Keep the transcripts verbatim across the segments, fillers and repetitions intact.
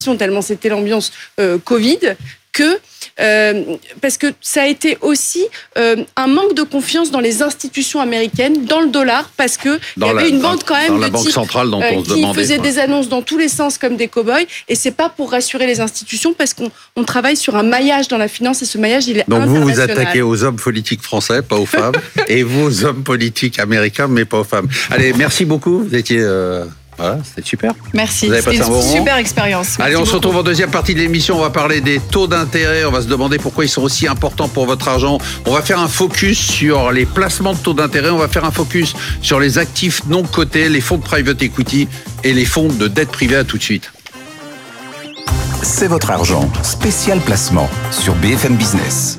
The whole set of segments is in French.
tellement c'était l'ambiance euh, Covid, que euh, parce que ça a été aussi euh, un manque de confiance dans les institutions américaines, dans le dollar, parce que il y avait la, une bande quand même dans la de banque types centrale dont euh, on se qui demandait, faisaient quoi. des annonces dans tous les sens comme des cow-boys, et c'est pas pour rassurer les institutions, parce qu'on on travaille sur un maillage dans la finance, et ce maillage il est Donc vous international. vous attaquez aux hommes politiques français, pas aux femmes, et vous aux hommes politiques américains, mais pas aux femmes. Allez, merci beaucoup. Vous étiez euh... Voilà, c'était super. Merci, vous avez c'était passé une un bon super moment. expérience. Merci Allez, on beaucoup. se retrouve en deuxième partie de l'émission. On va parler des taux d'intérêt. On va se demander pourquoi ils sont aussi importants pour votre argent. On va faire un focus sur les placements de taux d'intérêt. On va faire un focus sur les actifs non cotés, les fonds de private equity et les fonds de dette privée. À tout de suite. C'est votre argent. Spécial placement sur B F M Business.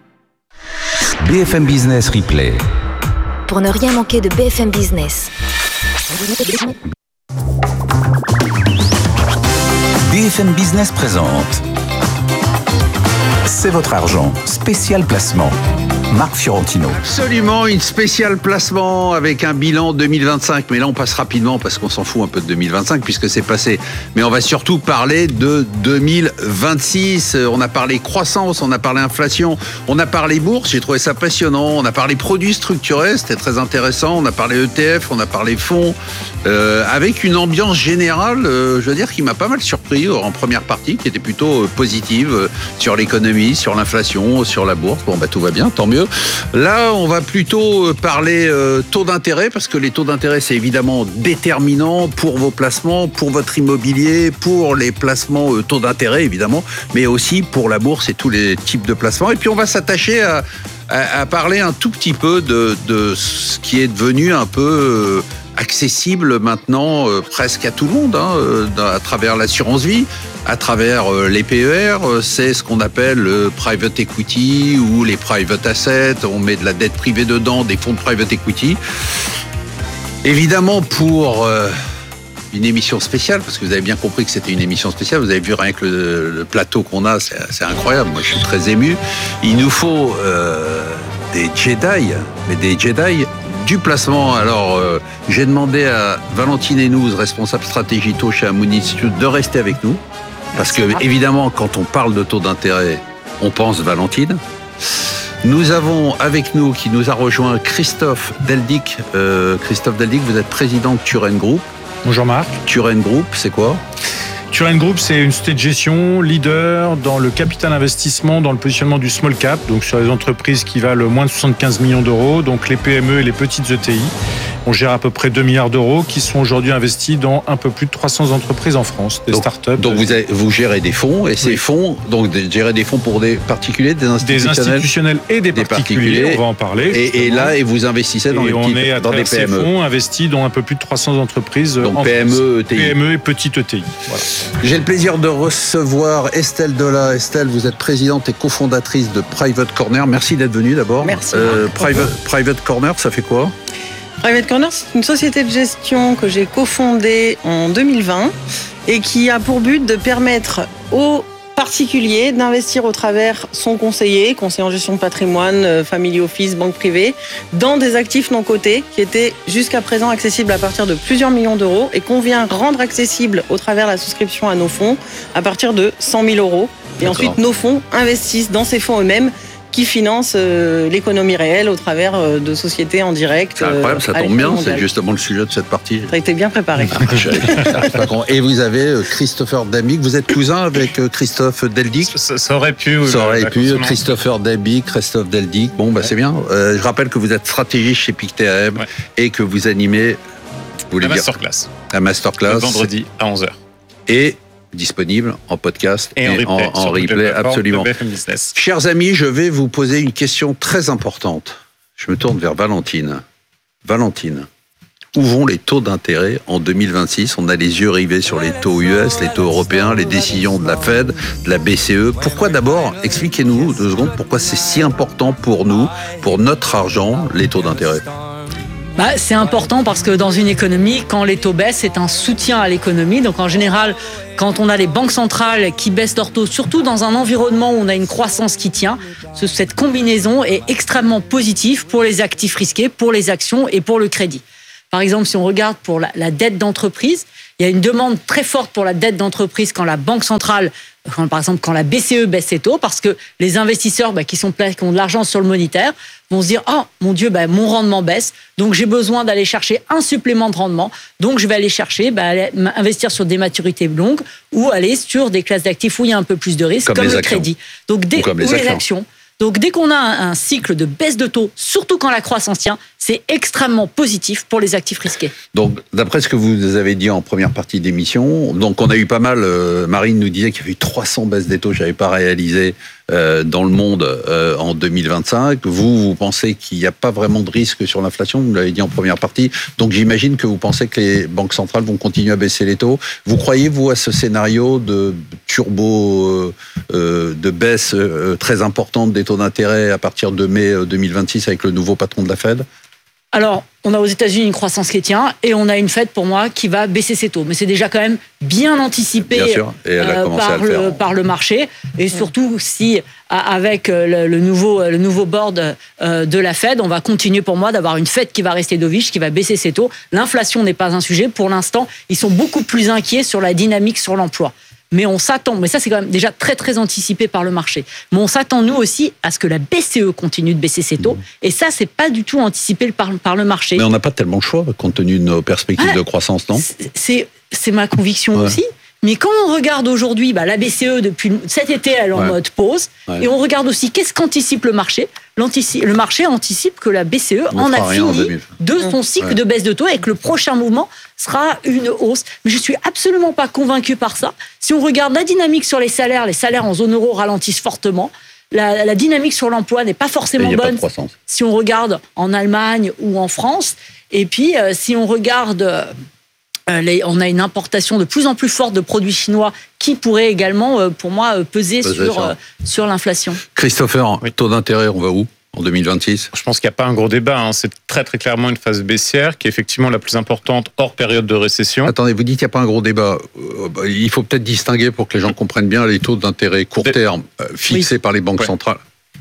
B F M Business Replay. Pour ne rien manquer de B F M Business. B F M Business présente C'est votre argent, spécial placement. Marc Fiorentino. Absolument, une spéciale placement avec un bilan deux mille vingt-cinq. Mais là, on passe rapidement parce qu'on s'en fout un peu de deux mille vingt-cinq puisque c'est passé. Mais on va surtout parler de deux mille vingt-six. On a parlé croissance, on a parlé inflation, on a parlé bourse. J'ai trouvé ça passionnant. On a parlé produits structurés, c'était très intéressant. On a parlé E T F, on a parlé fonds, euh, avec une ambiance générale, euh, je veux dire, qui m'a pas mal surpris en première partie, qui était plutôt euh, positive euh, sur l'économie, sur l'inflation, sur la bourse. Bon, bah tout va bien, tant mieux. Là, on va plutôt parler euh, taux d'intérêt, parce que les taux d'intérêt, c'est évidemment déterminant pour vos placements, pour votre immobilier, pour les placements euh, taux d'intérêt, évidemment, mais aussi pour la bourse et tous les types de placements. Et puis, on va s'attacher à, à, à parler un tout petit peu de, de ce qui est devenu un peu euh, accessible maintenant euh, presque à tout le monde, hein, euh, à travers l'assurance vie, à travers euh, les P E R. C'est ce qu'on appelle le private equity ou les private assets. On met de la dette privée dedans, des fonds de private equity. Évidemment, pour euh, une émission spéciale, parce que vous avez bien compris que c'était une émission spéciale, vous avez vu rien que le, le plateau qu'on a, c'est, c'est incroyable. Moi, je suis très ému. Il nous faut euh, des Jedi, mais des Jedi du placement. Alors, euh, j'ai demandé à Valentine Hénouz, responsable stratégie taux chez Amundi Institute, de rester avec nous. Parce que, évidemment, quand on parle de taux d'intérêt, on pense Valentine. Nous avons avec nous, qui nous a rejoint, Christophe Deldic. Euh, Christophe Deldic, vous êtes président de Turen Group. Bonjour Marc. Turen Group, c'est quoi ? Turen Group, c'est une société de gestion leader dans le capital investissement, dans le positionnement du small cap, donc sur les entreprises qui valent moins de soixante-quinze millions d'euros, donc les P M E et les petites E T I. On gère à peu près deux milliards d'euros qui sont aujourd'hui investis dans un peu plus de trois cents entreprises en France, des donc, startups. Donc vous, avez, vous gérez des fonds, et ces oui. fonds, donc gérez des fonds pour des particuliers, des institutionnels, des institutionnels et des, des particuliers, particuliers, on va en parler. Et, et là, et vous investissez dans, et les on petites, est à dans des P M E. Ces fonds investis dans un peu plus de trois cents entreprises donc en P M E, E T I. P M E et petites E T I. Voilà. J'ai le plaisir de recevoir Estelle Delat. Estelle, vous êtes présidente et cofondatrice de Private Corner. Merci d'être venue d'abord. Merci. Euh, Private, Private Corner, ça fait quoi ? Private Corner, c'est une société de gestion que j'ai cofondée en deux mille vingt et qui a pour but de permettre aux particuliers d'investir au travers son conseiller, conseiller en gestion de patrimoine, family office, banque privée, dans des actifs non cotés qui étaient jusqu'à présent accessibles à partir de plusieurs millions d'euros et qu'on vient rendre accessibles au travers de la souscription à nos fonds à partir de cent mille euros. Et D'accord. Ensuite, nos fonds investissent dans ces fonds eux-mêmes qui financent euh, l'économie réelle au travers euh, de sociétés en direct. C'est incroyable, ça tombe bien, c'est justement le sujet de cette partie. Ça a été bien préparé. Et vous avez Christopher Damic, vous êtes cousin avec Christophe Deldic ? Ça, ça aurait pu. Oui, ça aurait pu, Christopher Damic, Christophe Deldic, bon bah ouais. C'est bien. Euh, je rappelle que vous êtes stratégiste chez Pictet ouais. et que vous animez... Vous la dire, masterclass. La masterclass. Le vendredi à onze heures. Et... disponible en podcast et, et en replay, en, en replay absolument. Chers amis, je vais vous poser une question très importante. Je me tourne vers Valentine. Valentine, où vont les taux d'intérêt en deux mille vingt-six ? On a les yeux rivés sur les taux U S, les taux européens, les décisions de la Fed, de la B C E. Pourquoi d'abord, expliquez-nous deux secondes, pourquoi c'est si important pour nous, pour notre argent, les taux d'intérêt ? Bah, c'est important parce que dans une économie, quand les taux baissent, c'est un soutien à l'économie. Donc en général, quand on a les banques centrales qui baissent leurs taux, surtout dans un environnement où on a une croissance qui tient, cette combinaison est extrêmement positive pour les actifs risqués, pour les actions et pour le crédit. Par exemple, si on regarde pour la, la dette d'entreprise, Il y a une demande très forte pour la dette d'entreprise quand la Banque centrale, quand, par exemple quand la B C E baisse ses taux, parce que les investisseurs bah, qui, sont, qui ont de l'argent sur le monétaire vont se dire « Oh mon Dieu, bah, mon rendement baisse, donc j'ai besoin d'aller chercher un supplément de rendement, donc je vais aller chercher, bah, aller investir sur des maturités longues ou aller sur des classes d'actifs où il y a un peu plus de risques, comme, comme le actions. crédit. » Donc dès, ou comme les, ou actions. les actions. Donc dès qu'on a un, un cycle de baisse de taux, surtout quand la croissance tient, c'est extrêmement positif pour les actifs risqués. Donc d'après ce que vous avez dit en première partie d'émission, donc on a eu pas mal, euh, Marine nous disait qu'il y avait eu trois cents baisses des taux, je n'avais pas réalisé euh, dans le monde euh, en deux mille vingt-cinq. Vous, vous pensez qu'il n'y a pas vraiment de risque sur l'inflation, vous l'avez dit en première partie, donc j'imagine que vous pensez que les banques centrales vont continuer à baisser les taux. Vous croyez, vous, à ce scénario de turbo, euh, euh, de baisse euh, très importante des taux d'intérêt à partir de mai deux mille vingt-six avec le nouveau patron de la Fed ? Alors, on a aux États-Unis une croissance qui tient et on a une Fed, pour moi, qui va baisser ses taux. Mais c'est déjà quand même bien anticipé bien sûr. Et elle a euh, par, le le, par le marché. Et surtout, si avec le, le, nouveau, le nouveau board euh, de la Fed, on va continuer, pour moi, d'avoir une Fed qui va rester dovish, qui va baisser ses taux. L'inflation n'est pas un sujet. Pour l'instant, ils sont beaucoup plus inquiets sur la dynamique sur l'emploi. Mais on s'attend, mais ça c'est quand même déjà très très anticipé par le marché. Mais on s'attend nous aussi à ce que la B C E continue de baisser ses taux. Et ça c'est pas du tout anticipé par, par le marché. Mais on n'a pas tellement le choix compte tenu de nos perspectives ouais, de croissance, non ? C'est c'est ma conviction ouais. aussi. Mais quand on regarde aujourd'hui, bah, la B C E depuis cet été elle est en ouais. mode pause. Ouais. Et on regarde aussi qu'est-ce qu'anticipe le marché. Le marché anticipe que la B C E en a fini de son cycle ouais. de baisse de taux et que le prochain mouvement sera une hausse. Mais je suis absolument pas convaincu par ça. Si on regarde la dynamique sur les salaires, les salaires en zone euro ralentissent fortement. La, la dynamique sur l'emploi n'est pas forcément bonne si on regarde en Allemagne ou en France. Et puis, euh, si on regarde... Euh, Les, on a une importation de plus en plus forte de produits chinois qui pourrait également, pour moi, peser sur, euh, sur l'inflation. Christopher, oui. Taux d'intérêt, on va où en deux mille vingt-six ? Je pense qu'il n'y a pas un gros débat. Hein. C'est très très clairement une phase baissière qui est effectivement la plus importante hors période de récession. Attendez, vous dites qu'il n'y a pas un gros débat. Il faut peut-être distinguer pour que les gens comprennent bien les taux d'intérêt court terme fixés oui. par les banques ouais. centrales.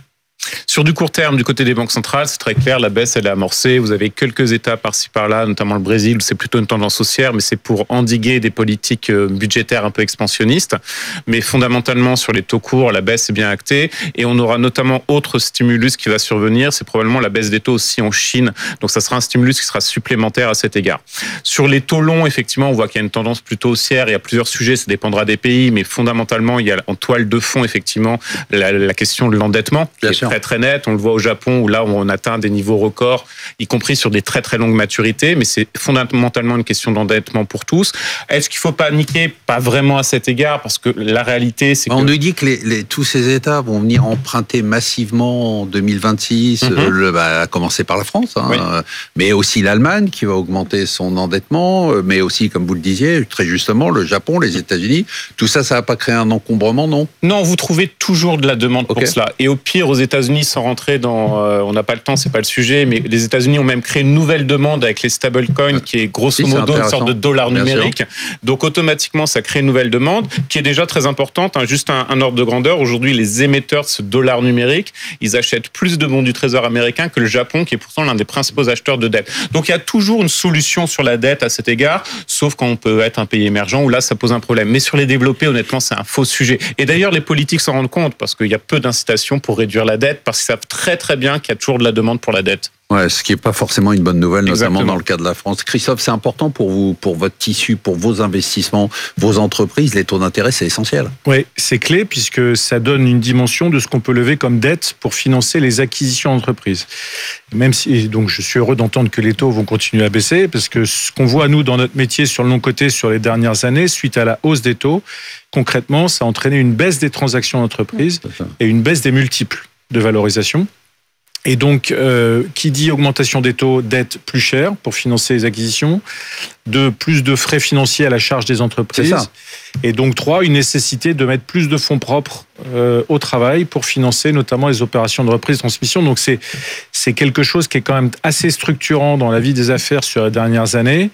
Sur du court terme, du côté des banques centrales, c'est très clair, la baisse, elle est amorcée. Vous avez quelques États par-ci par-là, notamment le Brésil, où c'est plutôt une tendance haussière, mais c'est pour endiguer des politiques budgétaires un peu expansionnistes. Mais fondamentalement, sur les taux courts, la baisse est bien actée. Et on aura notamment autre stimulus qui va survenir, c'est probablement la baisse des taux aussi en Chine. Donc ça sera un stimulus qui sera supplémentaire à cet égard. Sur les taux longs, effectivement, on voit qu'il y a une tendance plutôt haussière. Il y a plusieurs sujets, ça dépendra des pays, mais fondamentalement, il y a en toile de fond, effectivement, la, la question de l'endettement, qui est très très net. On le voit au Japon où là on atteint des niveaux records, y compris sur des très très longues maturités, mais c'est fondamentalement une question d'endettement pour tous. Est-ce qu'il faut paniquer ? Pas vraiment à cet égard, parce que la réalité c'est on que... On nous dit que les, les, tous ces États vont venir emprunter massivement en deux mille vingt-six, mm-hmm. euh, le, bah, à commencer par la France, hein, oui. euh, mais aussi l'Allemagne qui va augmenter son endettement, euh, mais aussi, comme vous le disiez, très justement, le Japon, les États-Unis. Tout ça, ça va pas créer un encombrement, non ? Non, vous trouvez toujours de la demande okay. pour cela. Et au pire, aux États-Unis, sans rentrer dans, euh, on n'a pas le temps, c'est pas le sujet, mais les États-Unis ont même créé une nouvelle demande avec les stablecoins, qui est grosso si, modo une sorte de dollar Bien numérique. Sûr. Donc automatiquement, ça crée une nouvelle demande qui est déjà très importante. Hein, juste un, un ordre de grandeur. Aujourd'hui, les émetteurs de ce dollar numérique, ils achètent plus de bons du Trésor américain que le Japon, qui est pourtant l'un des principaux acheteurs de dette. Donc il y a toujours une solution sur la dette à cet égard, sauf quand on peut être un pays émergent où là, ça pose un problème. Mais sur les développés, honnêtement, c'est un faux sujet. Et d'ailleurs, les politiques s'en rendent compte parce qu'il y a peu d'incitations pour réduire la dette, parce qu'ils savent très très bien qu'il y a toujours de la demande pour la dette. Ouais, ce qui n'est pas forcément une bonne nouvelle, Exactement. notamment dans le cas de la France. Christophe, c'est important pour vous, pour votre tissu, pour vos investissements, vos entreprises, les taux d'intérêt, c'est essentiel. Oui, c'est clé puisque ça donne une dimension de ce qu'on peut lever comme dette pour financer les acquisitions d'entreprises. Même si, donc, je suis heureux d'entendre que les taux vont continuer à baisser parce que ce qu'on voit, nous, dans notre métier, sur le long côté, sur les dernières années, suite à la hausse des taux, concrètement, ça a entraîné une baisse des transactions d'entreprises et une baisse des multiples de valorisation. Et donc, euh, qui dit augmentation des taux, dette plus chère pour financer les acquisitions, de plus de frais financiers à la charge des entreprises. Et donc, trois, une nécessité de mettre plus de fonds propres euh, au travail pour financer notamment les opérations de reprise de transmission. Donc, c'est, c'est quelque chose qui est quand même assez structurant dans la vie des affaires sur les dernières années.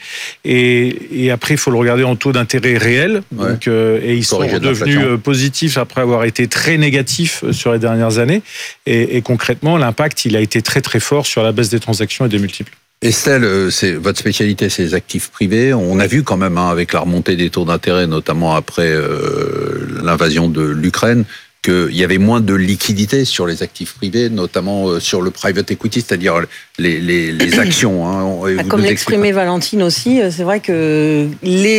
Et, et après, il faut le regarder en taux d'intérêt réel. Ouais. Donc, euh, et ils sont devenus positifs après avoir été très négatifs sur les dernières années. Et, et concrètement, l'impact, il a été très très fort sur la baisse des transactions et des multiples. Estelle, c'est votre spécialité, c'est les actifs privés. On a vu quand même hein, avec la remontée des taux d'intérêt, notamment après euh, l'invasion de l'Ukraine, qu'il y avait moins de liquidité sur les actifs privés, notamment sur le private equity, c'est-à-dire les, les, les actions. Hein. Comme l'exprimait Valentine aussi, c'est vrai que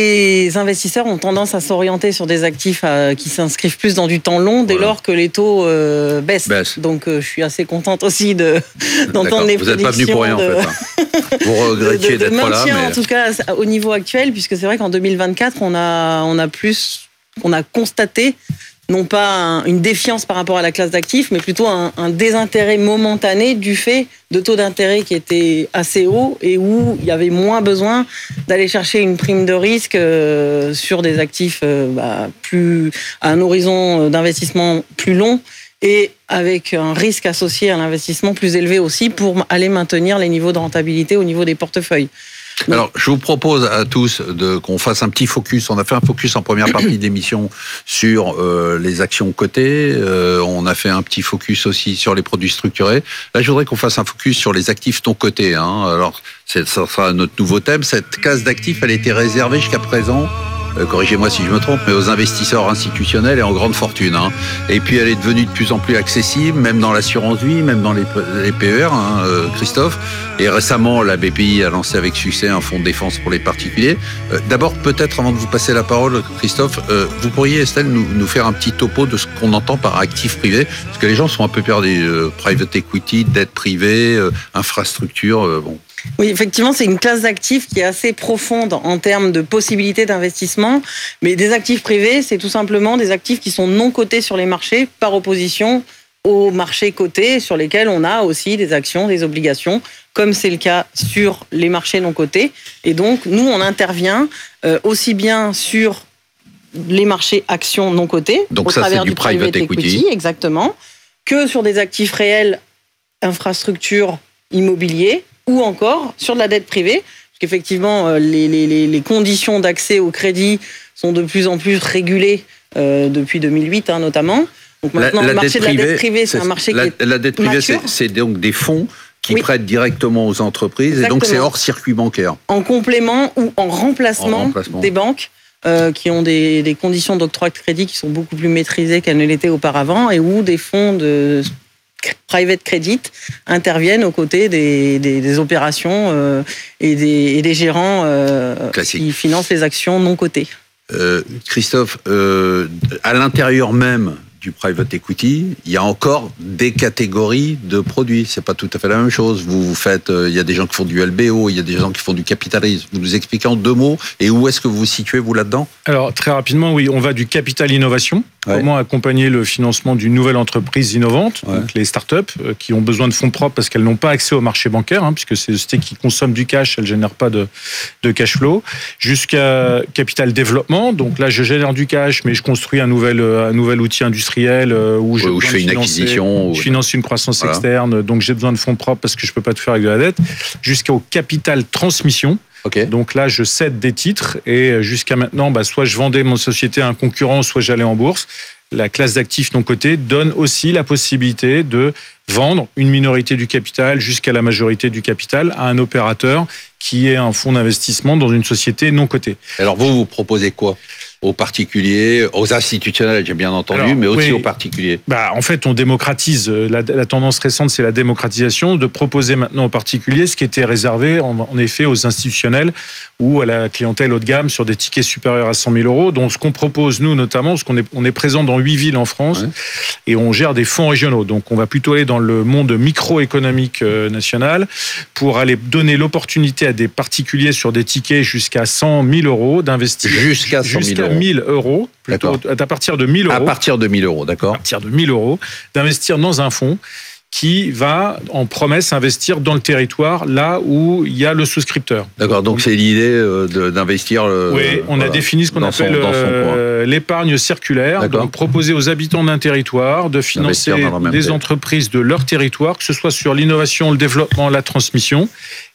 les investisseurs ont tendance à s'orienter sur des actifs à, qui s'inscrivent plus dans du temps long dès voilà. lors que les taux euh, baissent. Baisse. Donc euh, je suis assez contente aussi de, d'entendre les Vous n'êtes pas venu pour rien de, en fait. Hein. Vous regrettiez de, de, de d'être là. Mais... En tout cas au niveau actuel, puisque c'est vrai qu'en deux mille vingt-quatre, on a, on a plus, on a constaté non pas un, une défiance par rapport à la classe d'actifs, mais plutôt un, un désintérêt momentané du fait de taux d'intérêt qui étaient assez hauts et où il y avait moins besoin d'aller chercher une prime de risque euh, sur des actifs euh, bah, plus à un horizon d'investissement plus long et avec un risque associé à l'investissement plus élevé aussi pour aller maintenir les niveaux de rentabilité au niveau des portefeuilles. Donc, alors, je vous propose à tous de qu'on fasse un petit focus. On a fait un focus en première partie d'émission sur euh, les actions cotées. Euh, on a fait un petit focus aussi sur les produits structurés. Là, je voudrais qu'on fasse un focus sur les actifs non cotés. Hein. Alors, c'est, ça sera notre nouveau thème. Cette case d'actifs, elle était réservée jusqu'à présent. Euh, corrigez-moi si je me trompe, mais aux investisseurs institutionnels et en grande fortune. Hein. Et puis elle est devenue de plus en plus accessible, même dans l'assurance vie, même dans les, les P E R, hein, euh, Christophe. Et récemment, la B P I a lancé avec succès un fonds de défense pour les particuliers. Euh, d'abord, peut-être avant de vous passer la parole, Christophe, euh, vous pourriez, Estelle, nous, nous faire un petit topo de ce qu'on entend par actifs privés, parce que les gens sont un peu perdus. Euh, private equity, dette privée, euh, infrastructure, euh, bon. Oui, effectivement, c'est une classe d'actifs qui est assez profonde en termes de possibilités d'investissement. Mais des actifs privés, c'est tout simplement des actifs qui sont non cotés sur les marchés par opposition aux marchés cotés sur lesquels on a aussi des actions, des obligations, comme c'est le cas sur les marchés non cotés. Et donc, nous, on intervient euh, aussi bien sur les marchés actions non cotés, donc au ça, travers c'est du, du private, private equity, equity, exactement, que sur des actifs réels, infrastructures, immobiliers, ou encore sur de la dette privée, parce qu'effectivement, les, les, les conditions d'accès au crédit sont de plus en plus régulées euh, depuis deux mille huit, hein, notamment. Donc maintenant, la, la le marché de la dette privée, c'est, c'est un marché la, qui est La dette privée, mature. C'est, c'est donc des fonds qui oui. prêtent directement aux entreprises, exactement. Et donc c'est hors circuit bancaire. En complément ou en remplacement, en remplacement. des banques euh, qui ont des, des conditions d'octroi de crédit qui sont beaucoup plus maîtrisées qu'elles ne l'étaient auparavant, et où des fonds de private credit interviennent aux côtés des, des, des opérations euh, et, des, et des gérants euh, qui financent les actions non cotées. Euh, Christophe, euh, à l'intérieur même du private equity, il y a encore des catégories de produits. C'est pas tout à fait la même chose. Vous, vous faites, euh, il y a des gens qui font du L B O, il y a des gens qui font du capitalisme. Vous nous expliquez en deux mots, et où est-ce que vous vous situez, vous, là-dedans ? Alors, très rapidement, oui, on va du capital innovation. Ouais. Comment accompagner le financement d'une nouvelle entreprise innovante, ouais. donc les startups euh, qui ont besoin de fonds propres parce qu'elles n'ont pas accès au marché bancaire, hein, puisque c'est des sociétés qui consomment du cash, elles ne génèrent pas de, de cash flow, jusqu'à capital développement. Donc là, je génère du cash, mais je construis un nouvel, un nouvel outil industriel euh, où je, ouais, où je fais une financer, acquisition. Je finance une croissance voilà. externe, donc j'ai besoin de fonds propres parce que je ne peux pas tout faire avec de la dette, jusqu'au capital transmission. Okay. Donc là, je cède des titres et jusqu'à maintenant, bah, soit je vendais mon société à un concurrent, soit j'allais en bourse. La classe d'actifs non cotés donne aussi la possibilité de vendre une minorité du capital jusqu'à la majorité du capital à un opérateur qui est un fonds d'investissement dans une société non cotée. Alors vous, vous proposez quoi ? Aux particuliers, aux institutionnels, j'ai bien entendu, Alors, mais aussi oui, aux particuliers. Bah, en fait, on démocratise. La, la tendance récente, c'est la démocratisation, de proposer maintenant aux particuliers ce qui était réservé, en, en effet, aux institutionnels ou à la clientèle haut de gamme sur des tickets supérieurs à cent mille euros. Donc, ce qu'on propose, nous, notamment, parce qu'on est, on est présent dans huit villes en France ouais. et on gère des fonds régionaux. Donc, on va plutôt aller dans le monde microéconomique euh, national pour aller donner l'opportunité à des particuliers sur des tickets jusqu'à cent mille euros d'investir. Jusqu'à cent mille euros. mille euros, plutôt à partir de mille euros. À partir de mille euros, d'accord. À partir de mille euros, d'investir dans un fonds qui va, en promesse, investir dans le territoire, là où il y a le souscripteur. D'accord, donc c'est l'idée de, d'investir... Oui, on voilà, a défini ce qu'on appelle son, euh, l'épargne circulaire, d'accord. Donc proposer aux habitants d'un territoire de financer des entreprises de leur territoire, que ce soit sur l'innovation, le développement, la transmission,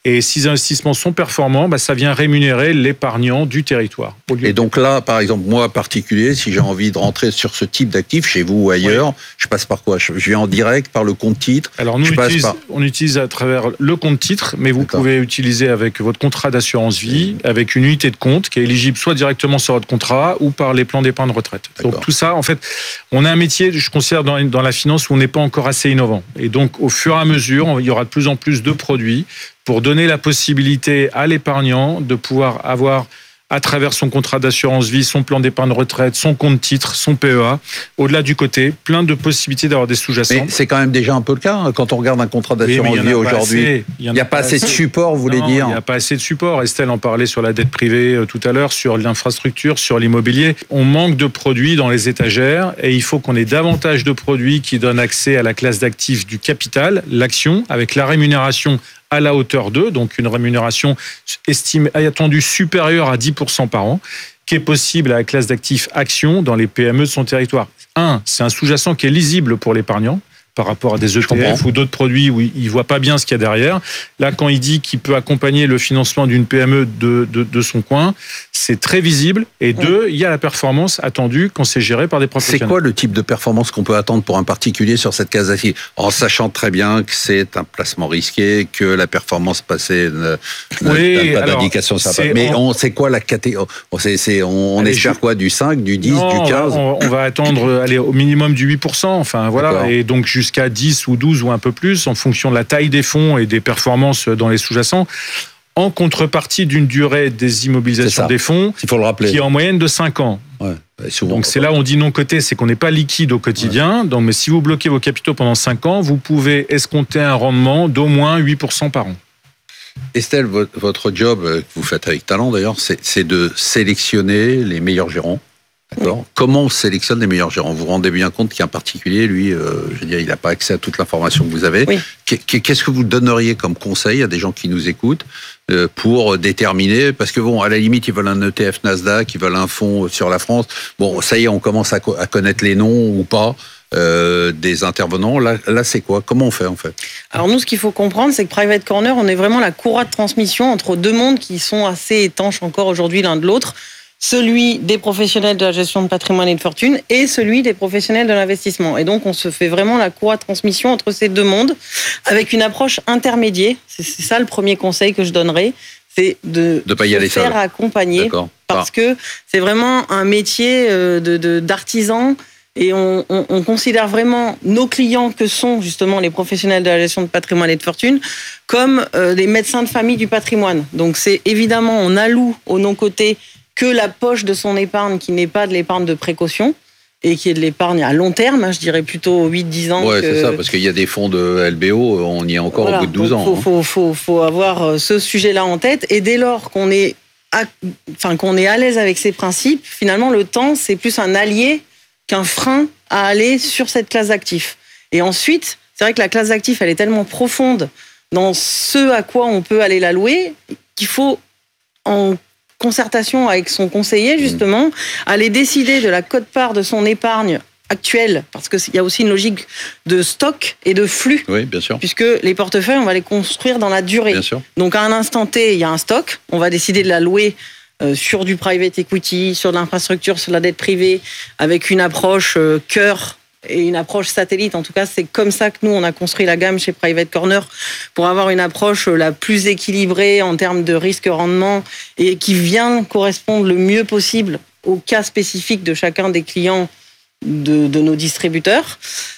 Et si ces investissements sont performants, bah, ça vient rémunérer l'épargnant du territoire. Et donc là, par exemple, moi particulier, si j'ai envie de rentrer sur ce type d'actif chez vous ou ailleurs, oui. je passe par quoi? Je viens en direct par le compte titre. Alors nous, je on, utilise, par... on utilise à travers le compte titre, mais vous D'accord. pouvez utiliser avec votre contrat d'assurance vie, avec une unité de compte qui est éligible soit directement sur votre contrat ou par les plans d'épargne retraite. D'accord. Donc tout ça, en fait, on a un métier, je considère dans, dans la finance où on n'est pas encore assez innovant. Et donc au fur et à mesure, il y aura de plus en plus de produits pour donner la possibilité à l'épargnant de pouvoir avoir, à travers son contrat d'assurance vie, son plan d'épargne retraite, son compte titre, son P E A, au-delà du côté, plein de possibilités d'avoir des sous-jacents. Mais c'est quand même déjà un peu le cas, hein, quand on regarde un contrat d'assurance oui, vie aujourd'hui. Il n'y a, a pas assez de support, vous voulez non, dire? Il n'y a pas assez de support. Estelle en parlait sur la dette privée euh, tout à l'heure, sur l'infrastructure, sur l'immobilier. On manque de produits dans les étagères et il faut qu'on ait davantage de produits qui donnent accès à la classe d'actifs du capital, l'action, avec la rémunération à la hauteur d'eux, donc une rémunération estimée, attendue supérieure à dix pour cent par an, qui est possible à la classe d'actifs action dans les P M E de son territoire. Un, c'est un sous-jacent qui est lisible pour l'épargnant par rapport à des E T F ou d'autres produits où il ne voit pas bien ce qu'il y a derrière. Là, quand il dit qu'il peut accompagner le financement d'une P M E de, de, de son coin, c'est très visible. Et deux, il y a la performance attendue quand c'est géré par des professionnels. C'est quoi le type de performance qu'on peut attendre pour un particulier sur cette case d'actifs, en sachant très bien que c'est un placement risqué, que la performance passée ne, oui, n'a pas d'indication sur ça. Mais on, c'est quoi la catégorie? On, c'est, c'est, on, on espère je... quoi? Du cinq, du dix, non, du quinze? On, on va attendre aller au minimum du huit pour cent. Enfin, voilà. D'accord. Et donc, jusqu'à dix ou douze ou un peu plus, en fonction de la taille des fonds et des performances dans les sous-jacents, en contrepartie d'une durée des immobilisations des fonds il faut le rappeler. Qui est en moyenne de cinq ans. Ouais, bah souvent, donc c'est là où on dit non coté, c'est qu'on n'est pas liquide au quotidien. Ouais. Donc, mais si vous bloquez vos capitaux pendant cinq ans, vous pouvez escompter un rendement d'au moins huit pour cent par an. Estelle, votre job, que vous faites avec talent d'ailleurs, c'est, c'est de sélectionner les meilleurs gérants. D'accord. Oui. Comment on sélectionne les meilleurs gérants? Vous vous rendez bien compte qu'un particulier, lui, euh, je veux dire, il n'a pas accès à toute l'information que vous avez. Oui. Qu'est-ce que vous donneriez comme conseil à des gens qui nous écoutent euh, pour déterminer? Parce que bon, à la limite, ils veulent un E T F Nasdaq, ils veulent un fonds sur la France. Bon, ça y est, on commence à, co- à connaître les noms ou pas. Euh, des intervenants. Là, là, c'est quoi? Comment on fait, en fait? Alors, nous, ce qu'il faut comprendre, c'est que Private Corner, on est vraiment la courroie de transmission entre deux mondes qui sont assez étanches encore aujourd'hui l'un de l'autre. Celui des professionnels de la gestion de patrimoine et de fortune et celui des professionnels de l'investissement. Et donc, on se fait vraiment la courroie de transmission entre ces deux mondes avec une approche intermédiaire. C'est, c'est ça le premier conseil que je donnerais, c'est de, de pas y aller se faire seul. accompagner. D'accord. Parce ah. que c'est vraiment un métier de, de, d'artisan. Et on, on, on considère vraiment nos clients, que sont justement les professionnels de la gestion de patrimoine et de fortune, comme euh, des médecins de famille du patrimoine. Donc c'est évidemment, on alloue au non-coté que la poche de son épargne qui n'est pas de l'épargne de précaution et qui est de l'épargne à long terme, je dirais plutôt huit dix ans. Ouais, que... c'est ça, parce qu'il y a des fonds de L B O, on y est encore voilà, au bout de douze ans. Il faut, faut, faut, faut avoir ce sujet-là en tête. Et dès lors qu'on est à, enfin, qu'on est à l'aise avec ces principes, finalement, le temps, c'est plus un allié qu'un frein à aller sur cette classe d'actifs. Et ensuite, c'est vrai que la classe d'actifs, elle est tellement profonde dans ce à quoi on peut aller l'allouer qu'il faut, en concertation avec son conseiller, justement, aller décider de la quote-part de son épargne actuelle, parce qu'il y a aussi une logique de stock et de flux. Oui, bien sûr. Puisque les portefeuilles, on va les construire dans la durée. Bien sûr. Donc, à un instant T, il y a un stock. On va décider de l'allouer euh, sur du private equity, sur de l'infrastructure, sur de la dette privée, avec une approche euh, cœur et une approche satellite. En tout cas, c'est comme ça que nous, on a construit la gamme chez Private Corner pour avoir une approche la plus équilibrée en termes de risque-rendement et qui vient correspondre le mieux possible au cas spécifique de chacun des clients de, de nos distributeurs.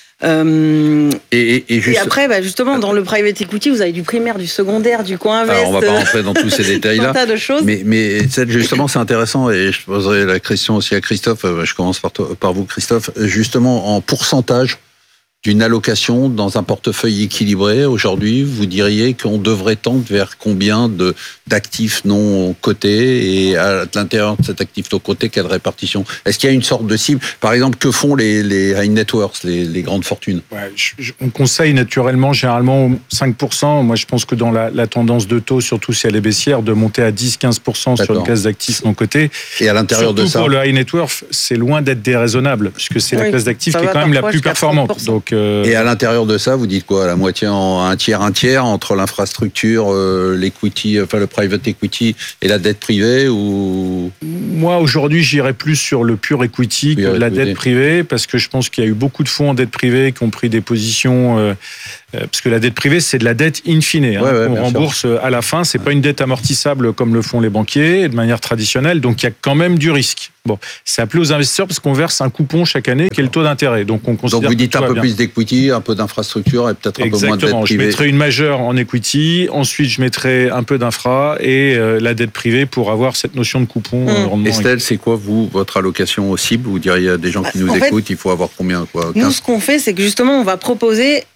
Euh, et, et, et, juste... et après, bah justement, dans le private equity, vous avez du primaire, du secondaire, du co-invest. Alors, on ne va pas rentrer dans tous ces détails-là. Un tas de choses. Mais, mais justement, c'est intéressant, et je poserai la question aussi à Christophe. Je commence par, toi, par vous, Christophe. Justement, en pourcentage d'une allocation dans un portefeuille équilibré, aujourd'hui, vous diriez qu'on devrait tendre vers combien de, d'actifs non cotés, et à l'intérieur de cet actif non coté, quelle répartition? Est-ce qu'il y a une sorte de cible? Par exemple, que font les, les high net worth, les, les grandes fortunes? Ouais, je, je, on conseille naturellement, généralement, cinq pour cent. Moi, je pense que dans la, la tendance de taux, surtout si elle est baissière, de monter à dix à quinze pour cent sur une classe d'actifs non cotés. Et à l'intérieur surtout de ça, pour le high net worth, c'est loin d'être déraisonnable, puisque c'est oui, la classe d'actifs qui est quand même la plus performante. Donc, euh... Et à l'intérieur de ça, vous dites quoi? La moitié, en un tiers, un tiers entre l'infrastructure, euh, l'equity, enfin le private equity et la dette privée ou... Moi, aujourd'hui, j'irais plus sur le pur equity que pure la equity. dette privée, parce que je pense qu'il y a eu beaucoup de fonds en dette privée qui ont pris des positions... Euh, parce que la dette privée, c'est de la dette in fine. Hein, ouais, ouais, on rembourse sûr. à la fin. C'est ouais. pas une dette amortissable comme le font les banquiers, de manière traditionnelle. Donc, il y a quand même du risque. Bon, c'est appelé aux investisseurs parce qu'on verse un coupon chaque année qui est le taux d'intérêt. Donc, on considère Donc vous dites un peu bien. plus d'equity, un peu d'infrastructure et peut-être un Exactement. peu moins de dette privée. Je mettrai une majeure en equity. Ensuite, je mettrai un peu d'infra et euh, la dette privée pour avoir cette notion de coupon. Mmh. Euh, Estelle, c'est quoi, vous, votre allocation au cible? Vous diriez à des gens qui nous en écoutent, fait, il faut avoir combien quoi, nous, ce qu'on fait, c'est que justement, on va proposer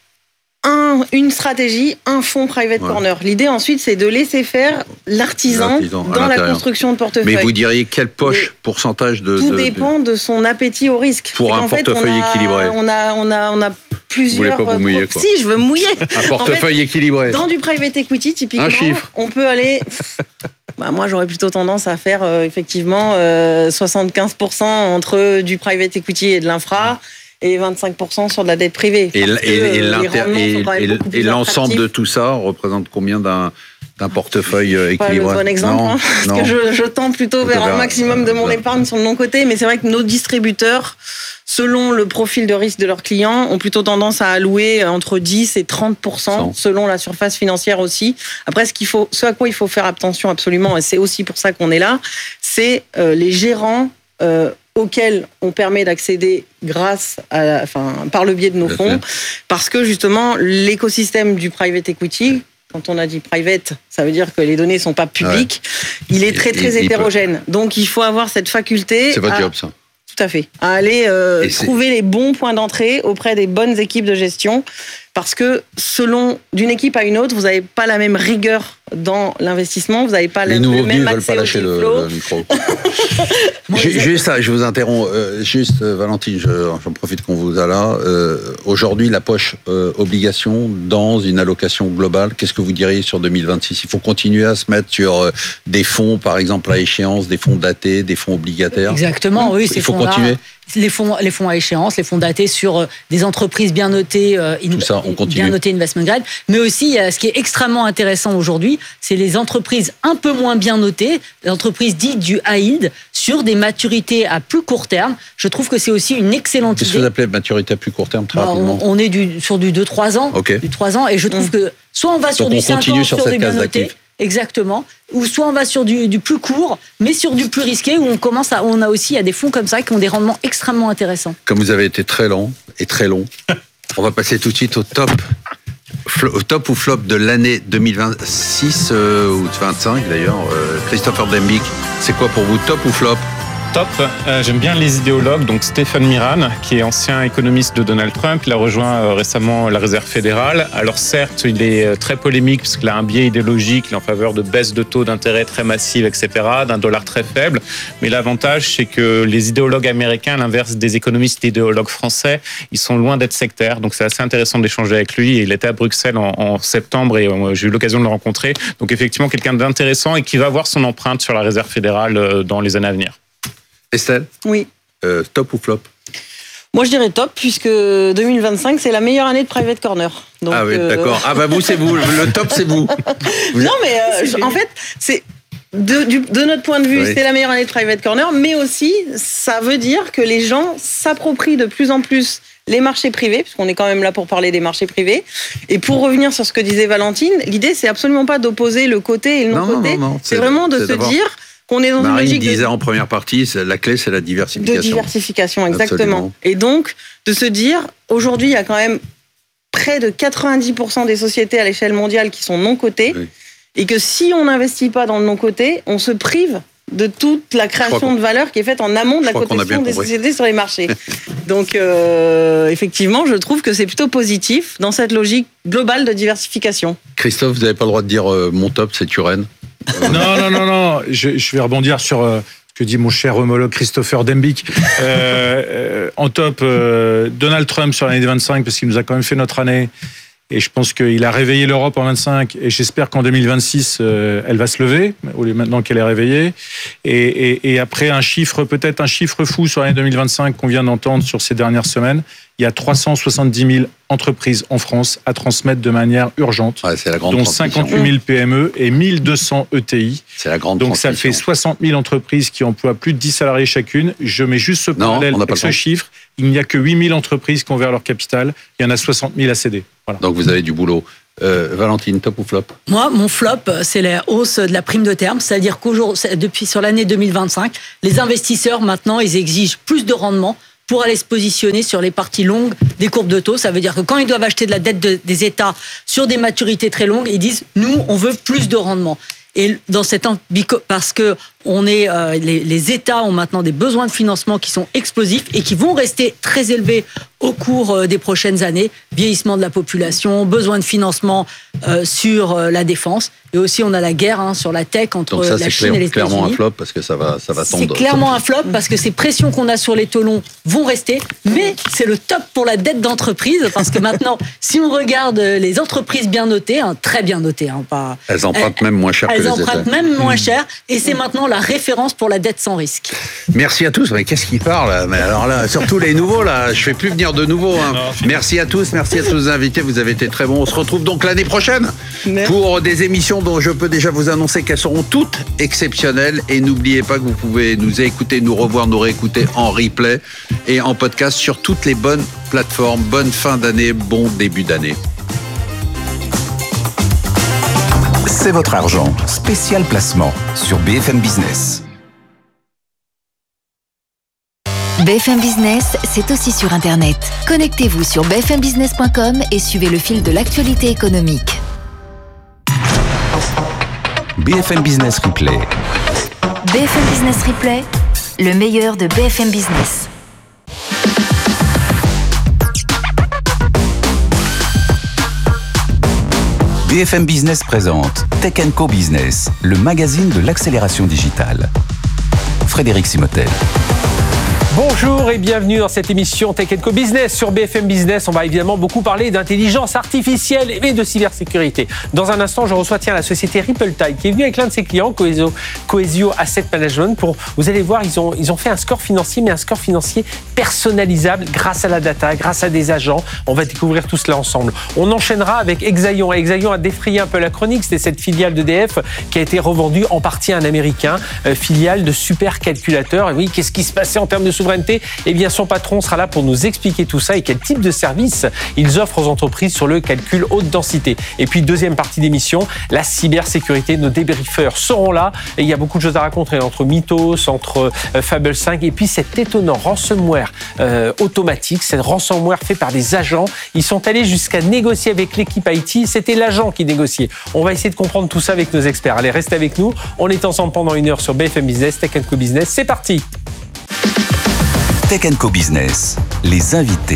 Un, une stratégie, un fonds private ouais. corner. L'idée ensuite, c'est de laisser faire l'artisan dans la construction de portefeuille. Mais vous diriez quelle poche, Mais pourcentage de... Tout de, dépend de son appétit au risque. Pour un portefeuille fait, on a, équilibré. On a, on a, on a plusieurs... Vous voulez pas vous mouiller, quoi. Si, je veux mouiller. Un portefeuille en fait, équilibré. Dans du private equity, typiquement, un chiffre. On peut aller... Bah, moi, j'aurais plutôt tendance à faire euh, effectivement euh, soixante-quinze pour cent entre du private equity et de l'infra. Et vingt-cinq pour cent sur de la dette privée. Et, et, et, et, et l'ensemble de tout ça représente combien d'un, d'un portefeuille équilibré? Pas le bon exemple, non, hein, parce non. que je, je tends plutôt vers un maximum de mon épargne sur mon côté, mais c'est vrai que nos distributeurs, selon le profil de risque de leurs clients, ont plutôt tendance à allouer entre dix et trente pour cent selon la surface financière aussi. Après, ce qu'il faut, ce à quoi il faut faire attention absolument, et c'est aussi pour ça qu'on est là, c'est euh, les gérants euh, auxquels on permet d'accéder grâce à, enfin, par le biais de nos fonds, parce que justement l'écosystème du private equity, quand on a dit private, ça veut dire que les données sont pas publiques, ouais. il est très très et, hétérogène. Peut... Donc il faut avoir cette faculté. C'est votre à... job, ça. Tout à fait. À aller euh, trouver les bons points d'entrée auprès des bonnes équipes de gestion, parce que selon d'une équipe à une autre, vous n'avez pas la même rigueur dans l'investissement, vous n'avez pas les le, nouveaux le même venus accès veulent pas lâcher le, le micro. Juste, ça, je vous interromps. Euh, juste, euh, Valentine, je, j'en profite qu'on vous a là. Euh, aujourd'hui, la poche euh, obligation dans une allocation globale, qu'est-ce que vous diriez sur deux mille vingt-six? Il faut continuer à se mettre sur euh, des fonds, par exemple à échéance, des fonds datés, des fonds obligataires. Exactement, oui. Il faut continuer. Les fonds, les fonds à échéance, les fonds datés sur des entreprises bien notées, euh, Tout ça, on continue. bien notées investment grade. Mais aussi, euh, ce qui est extrêmement intéressant aujourd'hui, c'est les entreprises un peu moins bien notées, les entreprises dites du high yield, sur des maturités à plus court terme. Je trouve que c'est aussi une excellente Qu'est-ce idée. que vous appelez maturité à plus court terme, très bah, rapidement? On, on est du, sur du deux trois ans. Okay. Du trois ans, et je trouve mmh. que soit on va sur Donc du on cinq ans, sur, sur des bien notés. Exactement. Ou soit on va sur du, du plus court, mais sur du plus risqué, où on commence à, on a aussi, il y a des fonds comme ça qui ont des rendements extrêmement intéressants. Comme vous avez été très lent et très long, on va passer tout de suite au top, au top ou flop de l'année deux mille vingt-six, euh, ou vingt-cinq d'ailleurs. Euh, Christopher Dembicq, c'est quoi pour vous, top ou flop? Top, euh, j'aime bien les idéologues, donc Stéphane Miran, qui est ancien économiste de Donald Trump, il a rejoint euh, récemment la Réserve fédérale. Alors certes, il est euh, très polémique parce qu'il a un biais idéologique, il est en faveur de baisse de taux d'intérêt très massive, et cetera, d'un dollar très faible. Mais l'avantage, c'est que les idéologues américains, à l'inverse des économistes et idéologues français, ils sont loin d'être sectaires. Donc c'est assez intéressant d'échanger avec lui. Il était à Bruxelles en, en septembre et euh, j'ai eu l'occasion de le rencontrer. Donc effectivement, quelqu'un d'intéressant et qui va avoir son empreinte sur la Réserve fédérale euh, dans les années à venir. Estelle? Oui. Euh, top ou flop? Moi, je dirais top, puisque deux mille vingt-cinq, c'est la meilleure année de Private Corner. Donc, ah oui, euh... d'accord. Ah bah vous, c'est vous. Le top, c'est vous. vous non, mais euh, en fait, c'est... De, du, de notre point de vue, oui. c'est la meilleure année de Private Corner, mais aussi, ça veut dire que les gens s'approprient de plus en plus les marchés privés, puisqu'on est quand même là pour parler des marchés privés. Et pour revenir sur ce que disait Valentine, l'idée, c'est absolument pas d'opposer le côté et le non-côté. Non, non, non, c'est, c'est vraiment de se dire... qu'on est dans Marine une logique disait de... en première partie, la clé, c'est la diversification. De diversification, exactement. Absolument. Et donc, de se dire, aujourd'hui, il y a quand même près de quatre-vingt-dix pour cent des sociétés à l'échelle mondiale qui sont non cotées, oui. et que si on n'investit pas dans le non coté, on se prive de toute la création de valeur qui est faite en amont de la cotation des sociétés sur les marchés. Donc, euh, effectivement, je trouve que c'est plutôt positif dans cette logique globale de diversification. Christophe, vous n'avez pas le droit de dire euh, mon top, c'est Turenne. Non, non, non, non. Je, je vais rebondir sur euh, ce que dit mon cher homologue Christopher Dembicq. Euh, euh, en top, euh, Donald Trump sur l'année vingt-cinq, parce qu'il nous a quand même fait notre année. Et je pense qu'il a réveillé l'Europe en vingt-cinq et j'espère qu'en deux mille vingt-six, euh, elle va se lever, au lieu maintenant qu'elle est réveillée. Et, et, et après, un chiffre, peut-être un chiffre fou sur l'année deux mille vingt-cinq qu'on vient d'entendre sur ces dernières semaines. Il y a trois cent soixante-dix mille entreprises en France à transmettre de manière urgente, ouais, c'est la grande dont cinquante-huit mille P M E et mille deux cents E T I. C'est la grande Donc ça fait soixante mille entreprises qui emploient plus de dix salariés chacune. Je mets juste ce parallèle avec ce chiffre. Il n'y a que huit mille entreprises qui ont ouvert leur capital. Il y en a soixante mille à céder. Voilà. Donc vous avez du boulot. Euh, Valentine, top ou flop ? Moi, mon flop, c'est la hausse de la prime de terme. C'est-à-dire qu'aujourd'hui, depuis sur l'année deux mille vingt-cinq, les investisseurs, maintenant, ils exigent plus de rendement pour aller se positionner sur les parties longues des courbes de taux. Ça veut dire que quand ils doivent acheter de la dette de, des États sur des maturités très longues, ils disent, nous, on veut plus de rendement. Et dans cette ambico- parce que on est, euh, les, les États ont maintenant des besoins de financement qui sont explosifs et qui vont rester très élevés au cours euh, des prochaines années. Vieillissement de la population, besoin de financement euh, sur euh, la défense. Et aussi, on a la guerre hein, sur la tech entre Donc ça, la c'est Chine clair, et les États-Unis. clairement un flop parce que ça va, ça va C'est tendre. clairement un flop parce que ces pressions qu'on a sur les taux longs vont rester. Mais c'est le top pour la dette d'entreprise parce que maintenant, si on regarde les entreprises bien notées, hein, très bien notées, hein, pas. Elles empruntent elles, même moins cher que les États. Elles empruntent même moins cher et c'est maintenant la référence pour la dette sans risque. Merci à tous. Mais qu'est-ce qu'ils parlent ? Mais alors là, surtout les nouveaux là, je fais plus venir de nouveaux. Hein. Merci à tous, merci à tous les invités. Vous avez été très bons. On se retrouve donc l'année prochaine merci. Pour des émissions dont je peux déjà vous annoncer qu'elles seront toutes exceptionnelles. Et n'oubliez pas que vous pouvez nous écouter, nous revoir, nous réécouter en replay et en podcast sur toutes les bonnes plateformes. Bonne fin d'année, bon début d'année. C'est votre argent. Spécial placement sur B F M Business. B F M Business, c'est aussi sur Internet. Connectez-vous sur b f m business point com et suivez le fil de l'actualité économique. B F M Business Replay. B F M Business Replay, le meilleur de B F M Business. B F M Business présente Tech and Co Business, le magazine de l'accélération digitale. Frédéric Simotel. Bonjour et bienvenue dans cette émission Tech and Co Business sur B F M Business. On va évidemment beaucoup parler d'intelligence artificielle et de cybersécurité. Dans un instant, je reçois tiens la société Ripple-Tide qui est venue avec l'un de ses clients, Coesio, Coesio Asset Management. Pour, vous allez voir, ils ont, ils ont fait un score financier, mais un score financier personnalisable grâce à la data, grâce à des agents. On va découvrir tout cela ensemble. On enchaînera avec Exaion. Exaion a défrayé un peu la chronique. C'était cette filiale d'E D F qui a été revendue en partie à un Américain, euh, filiale de supercalculateurs. Et oui, qu'est-ce qui se passait en termes de souveraineté ? Eh bien, son patron sera là pour nous expliquer tout ça et quel type de service ils offrent aux entreprises sur le calcul haute densité. Et puis, deuxième partie d'émission, la cybersécurité. Nos débriefeurs seront là et il y a beaucoup de choses à raconter entre Mythos, entre euh, Fable cinq et puis cet étonnant ransomware euh, automatique, cette ransomware fait par des agents. Ils sont allés jusqu'à négocier avec l'équipe I T. C'était l'agent qui négociait. On va essayer de comprendre tout ça avec nos experts. Allez, restez avec nous. On est ensemble pendant une heure sur B F M Business, Tech and Co Business. C'est parti. Tech and Co Business, les invités.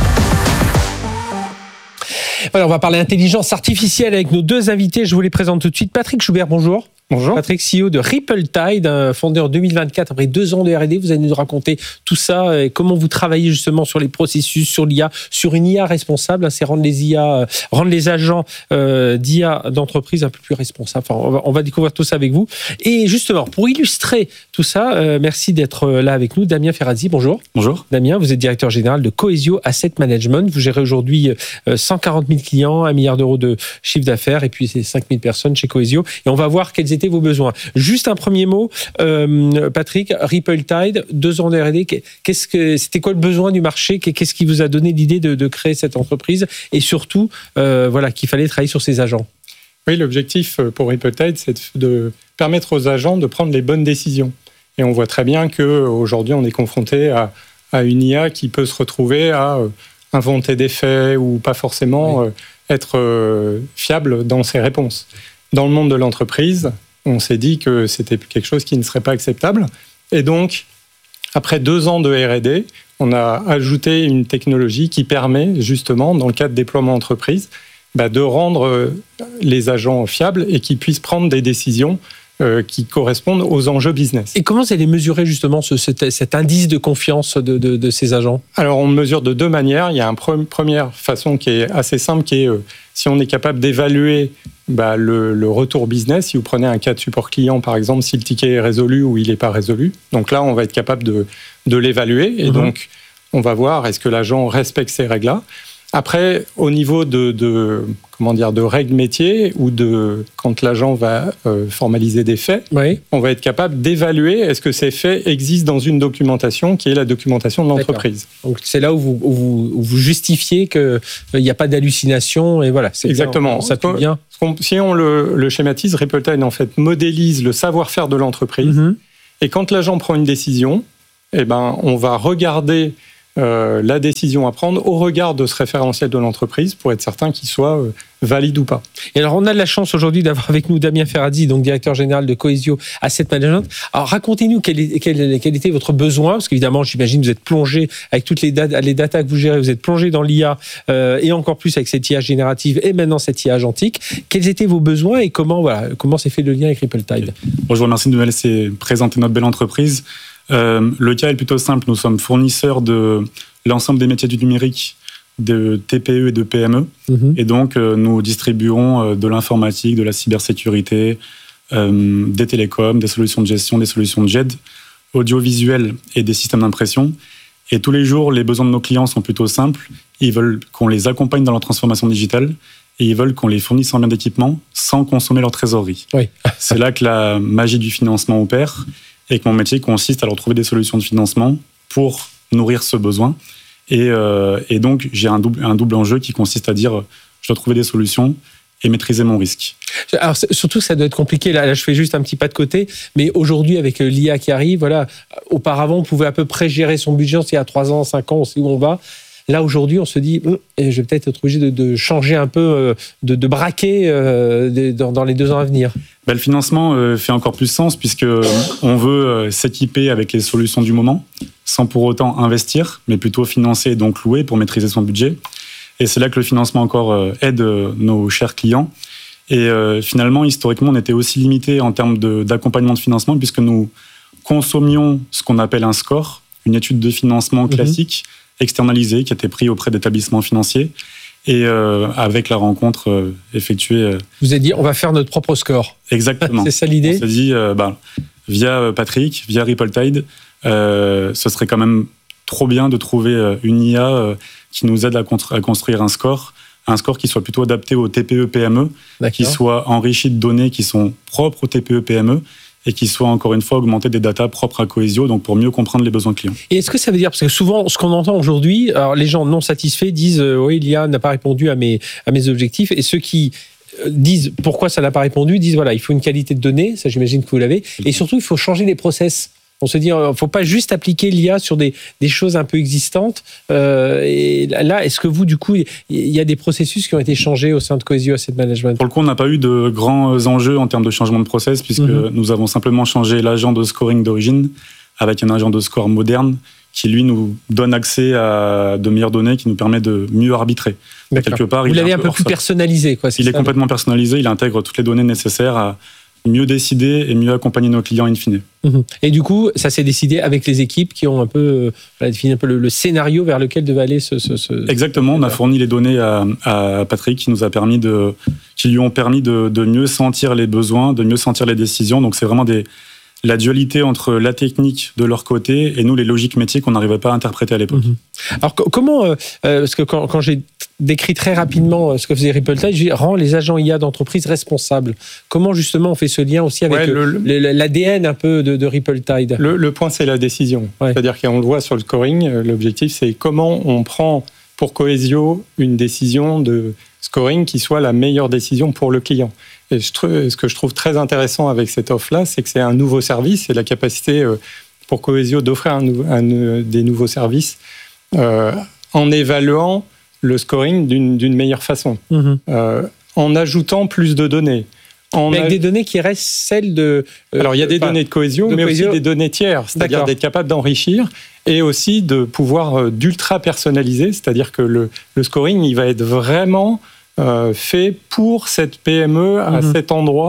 Voilà, on va parler intelligence artificielle avec nos deux invités. Je vous les présente tout de suite. Patrick Schubert, bonjour. Bonjour. Patrick, C E O de Ripple-Tide, fondé en deux mille vingt-quatre, après deux ans de R et D. Vous allez nous raconter tout ça, et comment vous travaillez justement sur les processus, sur l'I A, sur une I A responsable. C'est rendre les I A, rendre les agents euh, d'I A d'entreprise un peu plus responsables. Enfin, on va, on va découvrir tout ça avec vous. Et justement, pour illustrer tout ça, euh, merci d'être là avec nous. Damien Ferrazzi, bonjour. Bonjour. Damien, vous êtes directeur général de Coesio Asset Management. Vous gérez aujourd'hui cent quarante mille clients, un milliard d'euros de chiffre d'affaires, et puis c'est cinq mille personnes chez Coesio. Et on va voir quels étaient vos besoins. Juste un premier mot, euh, Patrick, Ripple-Tide, deux ans de R et D, qu'est-ce que, c'était quoi le besoin du marché? Qu'est-ce qui vous a donné l'idée de, de créer cette entreprise? Et surtout, euh, voilà, qu'il fallait travailler sur ces agents. Oui, l'objectif pour Ripple-Tide, c'est de permettre aux agents de prendre les bonnes décisions. Et on voit très bien qu'aujourd'hui, on est confronté à, à une I A qui peut se retrouver à euh, inventer des faits ou pas forcément oui. euh, être euh, fiable dans ses réponses. Dans le monde de l'entreprise, on s'est dit que c'était quelque chose qui ne serait pas acceptable. Et donc, après deux ans de R et D, on a ajouté une technologie qui permet justement, dans le cadre de déploiement entreprise, bah, de rendre les agents fiables et qu'ils puissent prendre des décisions euh, qui correspondent aux enjeux business. Et comment vous allez mesurer justement ce, cet, cet indice de confiance de, de, de ces agents ? Alors, on mesure de deux manières. Il y a une pre- première façon qui est assez simple, qui est euh, si on est capable d'évaluer bah, le, le retour business. Si vous prenez un cas de support client, par exemple, si le ticket est résolu ou il n'est pas résolu. Donc là, on va être capable de, de l'évaluer. Et mmh. donc, on va voir est-ce que l'agent respecte ces règles-là. Après, au niveau de, de, comment dire, de règles métiers ou de quand l'agent va euh, formaliser des faits, oui. on va être capable d'évaluer est-ce que ces faits existent dans une documentation qui est la documentation de l'entreprise. D'accord. Donc c'est là où vous, où vous, où vous justifiez qu'il n'y a pas d'hallucination et voilà. C'est exactement. Ça peut bien. Si on le, le schématise, Ripple en fait modélise le savoir-faire de l'entreprise mm-hmm. et quand l'agent prend une décision, eh ben on va regarder Euh, la décision à prendre au regard de ce référentiel de l'entreprise pour être certain qu'il soit euh, valide ou pas. Et alors, on a de la chance aujourd'hui d'avoir avec nous Damien Ferrazzi, donc directeur général de Coesio Asset Management. Alors, racontez-nous quel, est, quel, quel était votre besoin, parce qu'évidemment, j'imagine, vous êtes plongé avec toutes les, data, les datas que vous gérez, vous êtes plongé dans l'I A euh, et encore plus avec cette I A générative et maintenant cette I A agentique. Quels étaient vos besoins et comment, voilà, comment s'est fait le lien avec Ripple-Tide ? Bon, je vous remercie de nous laisser présenter notre belle entreprise. Euh, le cas est plutôt simple. Nous sommes fournisseurs de l'ensemble des métiers du numérique, de T P E et de P M E. Mmh. Et donc, euh, nous distribuons euh, de l'informatique, de la cybersécurité, euh, des télécoms, des solutions de gestion, des solutions de G E D, audiovisuel et des systèmes d'impression. Et tous les jours, les besoins de nos clients sont plutôt simples. Ils veulent qu'on les accompagne dans leur transformation digitale et ils veulent qu'on les fournisse en biens d'équipement sans consommer leur trésorerie. Oui. C'est là que la magie du financement opère. Et que mon métier consiste à leur trouver des solutions de financement pour nourrir ce besoin. Et, euh, et donc, j'ai un double, un double enjeu qui consiste à dire je dois trouver des solutions et maîtriser mon risque. Alors, surtout, ça doit être compliqué. Là, là, je fais juste un petit pas de côté. Mais aujourd'hui, avec l'I A qui arrive, voilà, auparavant, on pouvait à peu près gérer son budget. Il y a trois ans, cinq ans, on sait où on va. Là, aujourd'hui, on se dit, je vais peut-être être obligé de, de changer un peu, de, de braquer euh, de, dans, dans les deux ans à venir. Ben, le financement euh, fait encore plus sens puisqu'on veut euh, s'équiper avec les solutions du moment, sans pour autant investir, mais plutôt financer et donc louer pour maîtriser son budget. Et c'est là que le financement encore euh, aide euh, nos chers clients. Et euh, finalement, historiquement, on était aussi limité en termes de, d'accompagnement de financement puisque nous consommions ce qu'on appelle un score, une étude de financement classique, mmh. externalisée, qui était prise auprès d'établissements financiers. Et euh, avec la rencontre euh, effectuée... Euh, vous avez dit, on va faire notre propre score. Exactement. C'est ça l'idée ? On s'est dit, euh, bah, via Patrick, via Ripple-Tide, euh, ce serait quand même trop bien de trouver euh, une I A euh, qui nous aide à, constru- à construire un score, un score qui soit plutôt adapté aux T P E P M E, D'accord. qui soit enrichi de données qui sont propres aux T P E P M E, et qui soit encore une fois augmenté des datas propres à Coesio, donc pour mieux comprendre les besoins clients. Et est-ce que ça veut dire, parce que souvent, ce qu'on entend aujourd'hui, alors les gens non satisfaits disent euh, oui, l'I A n'a pas répondu à mes, à mes objectifs, et ceux qui euh, disent pourquoi ça n'a pas répondu, disent voilà, il faut une qualité de données, ça j'imagine que vous l'avez, et surtout il faut changer les process. On se dit, il ne faut pas juste appliquer l'I A sur des, des choses un peu existantes. Euh, et là, est-ce que vous, du coup, il y a des processus qui ont été changés au sein de Coesio Asset Management ? Pour le coup, on n'a pas eu de grands enjeux en termes de changement de process, puisque mm-hmm. nous avons simplement changé l'agent de scoring d'origine avec un agent de score moderne qui, lui, nous donne accès à de meilleures données, qui nous permet de mieux arbitrer. Quelque part, vous l'avez un peu, un peu plus personnalisé, quoi. Il est complètement personnalisé, il intègre toutes les données nécessaires à mieux décider et mieux accompagner nos clients in fine. Mmh. Et du coup, ça s'est décidé avec les équipes qui ont un peu euh, défini un peu le, le scénario vers lequel devait aller ce... ce, ce... Exactement, on a fourni les données à, à Patrick qui, nous a permis de, qui lui ont permis de, de mieux sentir les besoins, de mieux sentir les décisions. Donc c'est vraiment des, la dualité entre la technique de leur côté et nous, les logiques métiers qu'on n'arrivait pas à interpréter à l'époque. Mmh. Alors comment... Euh, parce que quand, quand j'ai décrit très rapidement ce que faisait Ripple-Tide, je dis, rend les agents I A d'entreprise responsables. Comment justement on fait ce lien aussi avec ouais, le, le, l'A D N un peu de, de Ripple-Tide ? le, le point, c'est la décision. Ouais. C'est-à-dire qu'on le voit sur le scoring, l'objectif, c'est comment on prend pour Coesio une décision de scoring qui soit la meilleure décision pour le client. Et je trouve, ce que je trouve très intéressant avec cette offre-là, c'est que c'est un nouveau service et la capacité pour Coesio d'offrir un, un, des nouveaux services euh, en évaluant le scoring d'une, d'une meilleure façon, mmh. euh, en ajoutant plus de données. En mais avec a... des données qui restent celles de... Euh, Alors, il y a des enfin, données de Coesio, de mais Coesio. Aussi des données tiers, c'est-à-dire D'accord. d'être capable d'enrichir et aussi de pouvoir euh, d'ultra-personnaliser, c'est-à-dire que le, le scoring, il va être vraiment euh, fait pour cette P M E, à mmh. cet endroit,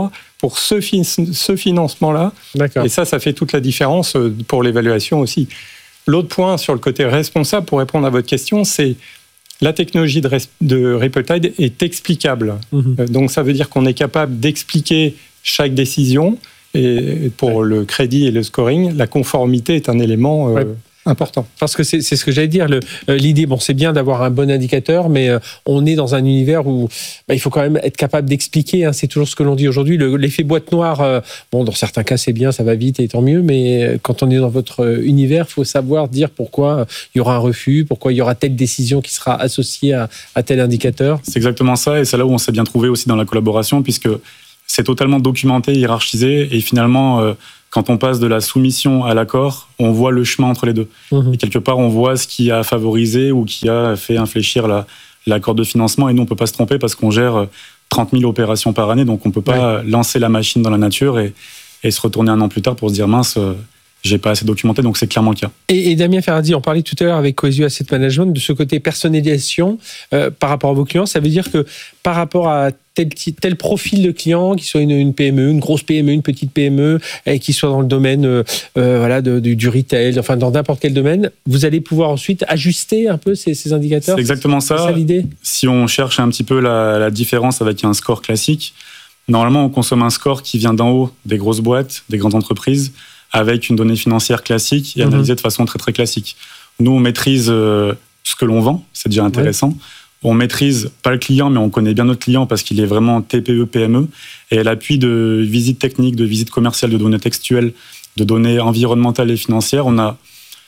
pour ce, fi- ce financement-là. D'accord. Et ça, ça fait toute la différence pour l'évaluation aussi. L'autre point sur le côté responsable, pour répondre à votre question, c'est la technologie de, res- de Ripple-Tide est explicable. Mmh. Donc ça veut dire qu'on est capable d'expliquer chaque décision. Et pour ouais. le crédit et le scoring, la conformité est un élément euh, ouais. important. Parce que c'est, c'est ce que j'allais dire. Le, euh, l'idée, bon, c'est bien d'avoir un bon indicateur, mais euh, on est dans un univers où bah, il faut quand même être capable d'expliquer. Hein, c'est toujours ce que l'on dit aujourd'hui. Le, l'effet boîte noire, euh, bon, dans certains cas, c'est bien, ça va vite et tant mieux. Mais quand on est dans votre univers, il faut savoir dire pourquoi il y aura un refus, pourquoi il y aura telle décision qui sera associée à, à tel indicateur. C'est exactement ça, et c'est là où on s'est bien trouvé aussi dans la collaboration, puisque c'est totalement documenté, hiérarchisé, et finalement, euh, quand on passe de la soumission à l'accord, on voit le chemin entre les deux. Mmh. Et quelque part, on voit ce qui a favorisé ou qui a fait infléchir la, l'accord de financement, et nous, on ne peut pas se tromper parce qu'on gère trente mille opérations par année, donc on ne peut pas ouais. lancer la machine dans la nature et, et se retourner un an plus tard pour se dire « mince, euh, j'ai pas assez documenté », donc c'est clairement le cas. Et, et Damien Ferradi, on parlait tout à l'heure avec Cohesio Asset Management de ce côté personnalisation euh, par rapport à vos clients. Ça veut dire que par rapport à tel, tel profil de client, qui soit une, une P M E, une grosse P M E, une petite P M E, et qui soit dans le domaine euh, euh, voilà, de, du, du retail, enfin dans n'importe quel domaine, vous allez pouvoir ensuite ajuster un peu ces, ces indicateurs. C'est exactement ça. C'est ça l'idée. Si on cherche un petit peu la, la différence avec un score classique, normalement on consomme un score qui vient d'en haut des grosses boîtes, des grandes entreprises, avec une donnée financière classique et analysée mmh. de façon très très classique. Nous, on maîtrise euh, ce que l'on vend, c'est déjà intéressant. Ouais. On maîtrise pas le client, mais on connaît bien notre client parce qu'il est vraiment T P E, P M E. Et à l'appui de visites techniques, de visites commerciales, de données textuelles, de données environnementales et financières, on a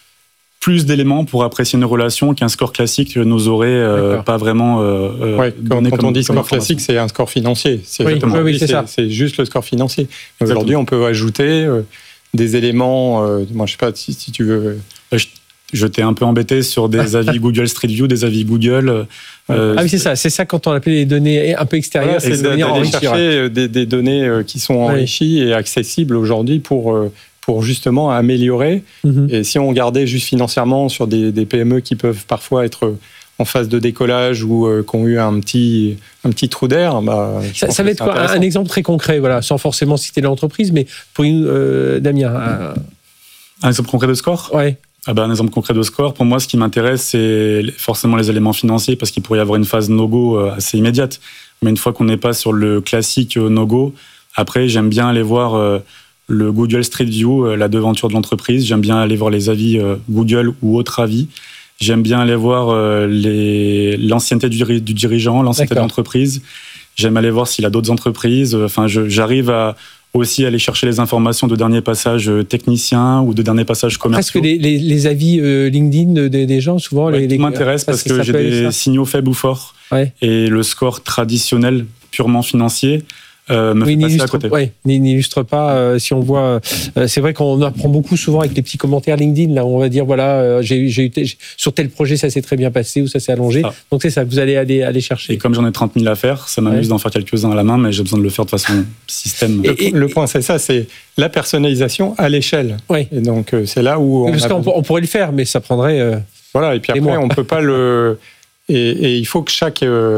plus d'éléments pour apprécier une relation qu'un score classique nous aurait euh, pas vraiment euh, ouais, donné quand, quand on dit score classique, c'est un score financier. C'est, oui, oui, oui, c'est, c'est, ça. c'est juste le score financier. Aujourd'hui, on peut ajouter euh, des éléments, euh, moi je sais pas si, si tu veux... Je, je t'ai un peu embêté sur des avis Google Street View, des avis Google... Euh, ah oui, c'est ça, c'est ça quand on appelle les données un peu extérieures, voilà, c'est, c'est d'aller enrichir. chercher des, des données qui sont enrichies oui. et accessibles aujourd'hui pour, pour justement améliorer. Mm-hmm. Et si on regardait juste financièrement sur des, des P M E qui peuvent parfois être en phase de décollage ou euh, qui ont eu un petit, un petit trou d'air, bah, ça, ça va être quoi, un exemple très concret, voilà, sans forcément citer l'entreprise, mais pour une, euh, Damien. Un... un exemple concret de score ? Ouais. Ah ben, un exemple concret de score, pour moi, ce qui m'intéresse, c'est forcément les éléments financiers, parce qu'il pourrait y avoir une phase no-go assez immédiate. Mais une fois qu'on n'est pas sur le classique no-go, après, j'aime bien aller voir le Google Street View, la devanture de l'entreprise. J'aime bien aller voir les avis Google ou autres avis. J'aime bien aller voir les, l'ancienneté du, du dirigeant, l'ancienneté D'accord. de l'entreprise. J'aime aller voir s'il a d'autres entreprises. Enfin, je, j'arrive à... aussi aller chercher les informations de dernier passage technicien ou de dernier passage commerciaux. Presque les, les, les avis euh, LinkedIn des, des gens, souvent. Ouais, les, les... m'intéresse parce, parce que, que j'ai des signaux faibles ou forts. Ouais. Et le score traditionnel, purement financier, euh, me oui, fait passer à côté. Oui, n'illustre pas. Euh, si on voit, euh, c'est vrai qu'on apprend beaucoup souvent avec les petits commentaires LinkedIn. Là, où on va dire voilà, euh, j'ai, j'ai eu j'ai, sur tel projet ça s'est très bien passé ou ça s'est allongé. Ah. Donc c'est ça que vous allez aller aller chercher. Et comme j'en ai trente mille à faire, ça m'amuse ouais. d'en faire quelques-uns à la main, mais j'ai besoin de le faire de façon système. Et, et, le point c'est ça, c'est la personnalisation à l'échelle. Oui. Et donc euh, c'est là où on parce qu'on on pourrait le faire, mais ça prendrait. Euh, voilà. Et puis après, on peut pas le. Et, et il faut que chaque euh,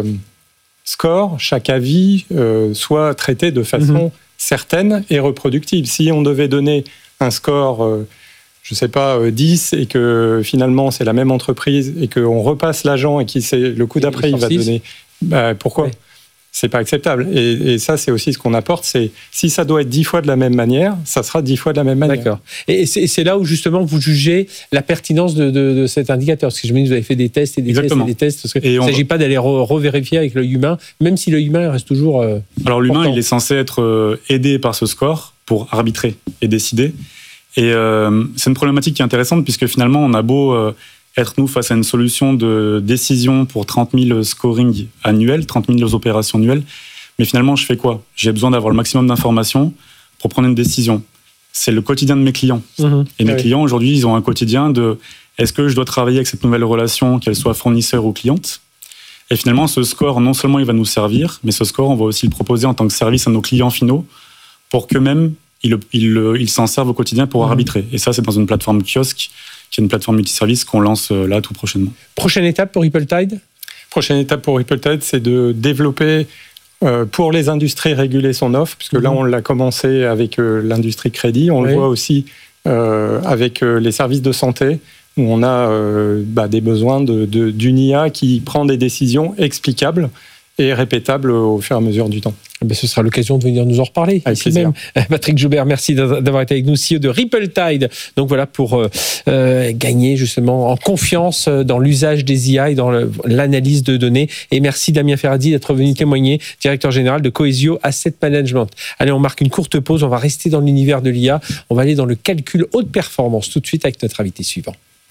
score, chaque avis euh, soit traité de façon mm-hmm. certaine et reproductible. Si on devait donner un score, euh, je ne sais pas, euh, dix, et que finalement c'est la même entreprise, et qu'on repasse l'agent et qu'il sait, le coup d'après il va six. donner... Bah, pourquoi ? Ouais. C'est pas acceptable. Et, et ça, c'est aussi ce qu'on apporte, c'est si ça doit être dix fois de la même manière, ça sera dix fois de la même manière. D'accord. Et c'est, c'est là où justement vous jugez la pertinence de, de, de cet indicateur. Parce que je me dis, vous avez fait des tests et des Exactement. tests et des tests. Parce que il ne s'agit pas d'aller re- revérifier avec l'œil humain, même si l'œil humain reste toujours. Euh, Alors l'humain, important. il est censé être aidé par ce score pour arbitrer et décider. Et euh, c'est une problématique qui est intéressante puisque finalement, on a beau euh, être nous face à une solution de décision pour trente mille scoring annuels, trente mille opérations annuelles. Mais finalement, je fais quoi ? J'ai besoin d'avoir le maximum d'informations pour prendre une décision. C'est le quotidien de mes clients. Mmh, et mes oui. clients, aujourd'hui, ils ont un quotidien de est-ce que je dois travailler avec cette nouvelle relation, qu'elle soit fournisseur ou cliente ? Et finalement, ce score, non seulement il va nous servir, mais ce score, on va aussi le proposer en tant que service à nos clients finaux pour qu'eux-mêmes, ils, ils, ils s'en servent au quotidien pour mmh. arbitrer. Et ça, c'est dans une plateforme kiosque, qui est une plateforme multiservice qu'on lance là tout prochainement. Prochaine étape pour Ripple Tide ? Prochaine étape pour Ripple Tide, c'est de développer euh, pour les industries réguler son offre, puisque mmh. là on l'a commencé avec euh, l'industrie crédit, on oui. le voit aussi euh, avec euh, les services de santé, où on a euh, bah, des besoins de, de, d'une I A qui prend des décisions explicables et répétables au fur et à mesure du temps. Ben, ce sera l'occasion de venir nous en reparler. Avec ici plaisir. Même. Patrick Joubert, merci d'avoir été avec nous, C E O de Ripple-Tide. Donc voilà, pour euh, gagner justement en confiance dans l'usage des I A et dans le, l'analyse de données. Et merci Damien Ferradi d'être venu témoigner, directeur général de Coesio Asset Management. Allez, on marque une courte pause, on va rester dans l'univers de l'I A. On va aller dans le calcul haute performance tout de suite avec notre invité suivant.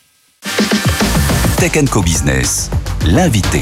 Tech and Co Business, l'invité.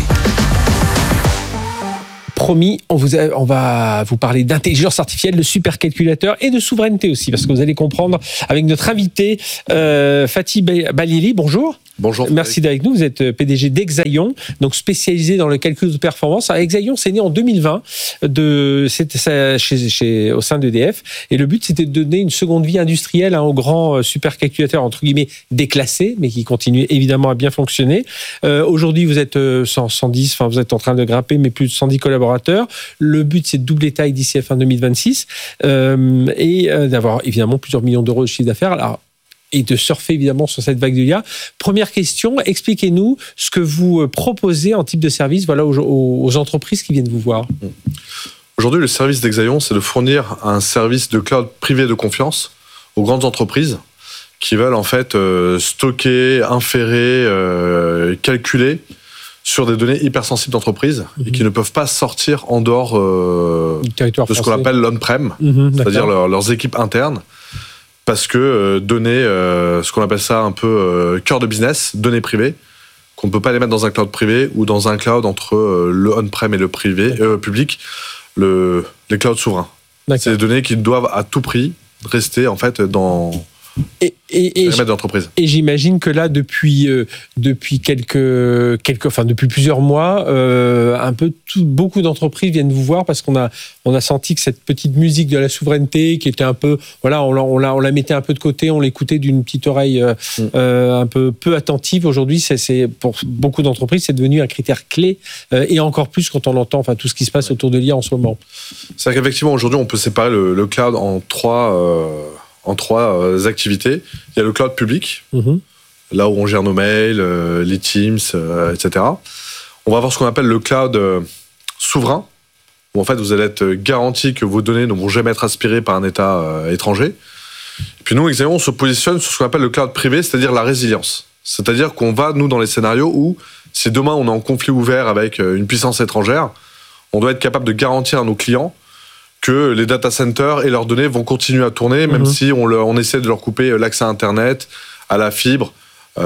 Promis, on, vous a, on va vous parler d'intelligence artificielle, de supercalculateur et de souveraineté aussi, parce que vous allez comprendre avec notre invité euh, Fatih Balili. Bonjour. Bonjour. Merci d'être avec nous. Vous êtes P D G d'Exaion, donc spécialisé dans le calcul de performance. Alors, Exaion, c'est né en deux mille vingt de, c'était chez, chez, au sein d'E D F. Et le but, c'était de donner une seconde vie industrielle hein, aux grands supercalculateurs, entre guillemets, déclassés, mais qui continuent évidemment à bien fonctionner. Euh, aujourd'hui, vous êtes cent, cent dix, enfin, vous êtes en train de grimper, mais plus de cent dix collaborateurs. Le but, c'est de doubler taille d'ici à fin deux mille vingt-six euh, et euh, d'avoir évidemment plusieurs millions d'euros de chiffre d'affaires. Alors, et de surfer évidemment sur cette vague de l'I A. Première question, expliquez-nous ce que vous proposez en type de service voilà, aux, aux entreprises qui viennent vous voir. Aujourd'hui, le service d'Exaion, c'est de fournir un service de cloud privé de confiance aux grandes entreprises qui veulent en fait euh, stocker, inférer, euh, calculer sur des données hypersensibles d'entreprises mmh. et qui ne peuvent pas sortir en dehors euh, de ce qu'on appelle l'on-prem, mmh, c'est-à-dire leur, leurs équipes internes. Parce que euh, données, euh, ce qu'on appelle ça un peu euh, cœur de business, données privées, qu'on ne peut pas les mettre dans un cloud privé ou dans un cloud entre euh, le on-prem et le privé, euh, public, le, les clouds souverains. D'accord. C'est des données qui doivent à tout prix rester en fait dans et, et, et, d'entreprise. Et j'imagine que là, depuis, euh, depuis, quelques, quelques, enfin, depuis plusieurs mois, euh, un peu tout, beaucoup d'entreprises viennent vous voir parce qu'on a, on a senti que cette petite musique de la souveraineté qui était un peu, voilà, on la, on la, on la mettait un peu de côté, on l'écoutait d'une petite oreille euh, mm. euh, un peu peu attentive. Aujourd'hui, c'est, c'est, pour beaucoup d'entreprises, c'est devenu un critère clé euh, et encore plus quand on entend enfin, tout ce qui se passe autour de l'I A en ce moment. C'est-à-dire qu'effectivement, aujourd'hui, on peut séparer le, le cloud en trois... Euh... en trois euh, activités. Il y a le cloud public, mmh. là où on gère nos mails, euh, les Teams, euh, et cetera. On va avoir ce qu'on appelle le cloud euh, souverain, où en fait vous allez être garanti que vos données ne vont jamais être aspirées par un État euh, étranger. Et puis nous, Exaion, on se positionne sur ce qu'on appelle le cloud privé, c'est-à-dire la résilience. C'est-à-dire qu'on va, nous, dans les scénarios où, si demain on est en conflit ouvert avec une puissance étrangère, on doit être capable de garantir à nos clients que les data centers et leurs données vont continuer à tourner, même mmh. si on, le, on essaie de leur couper l'accès à Internet, à la fibre,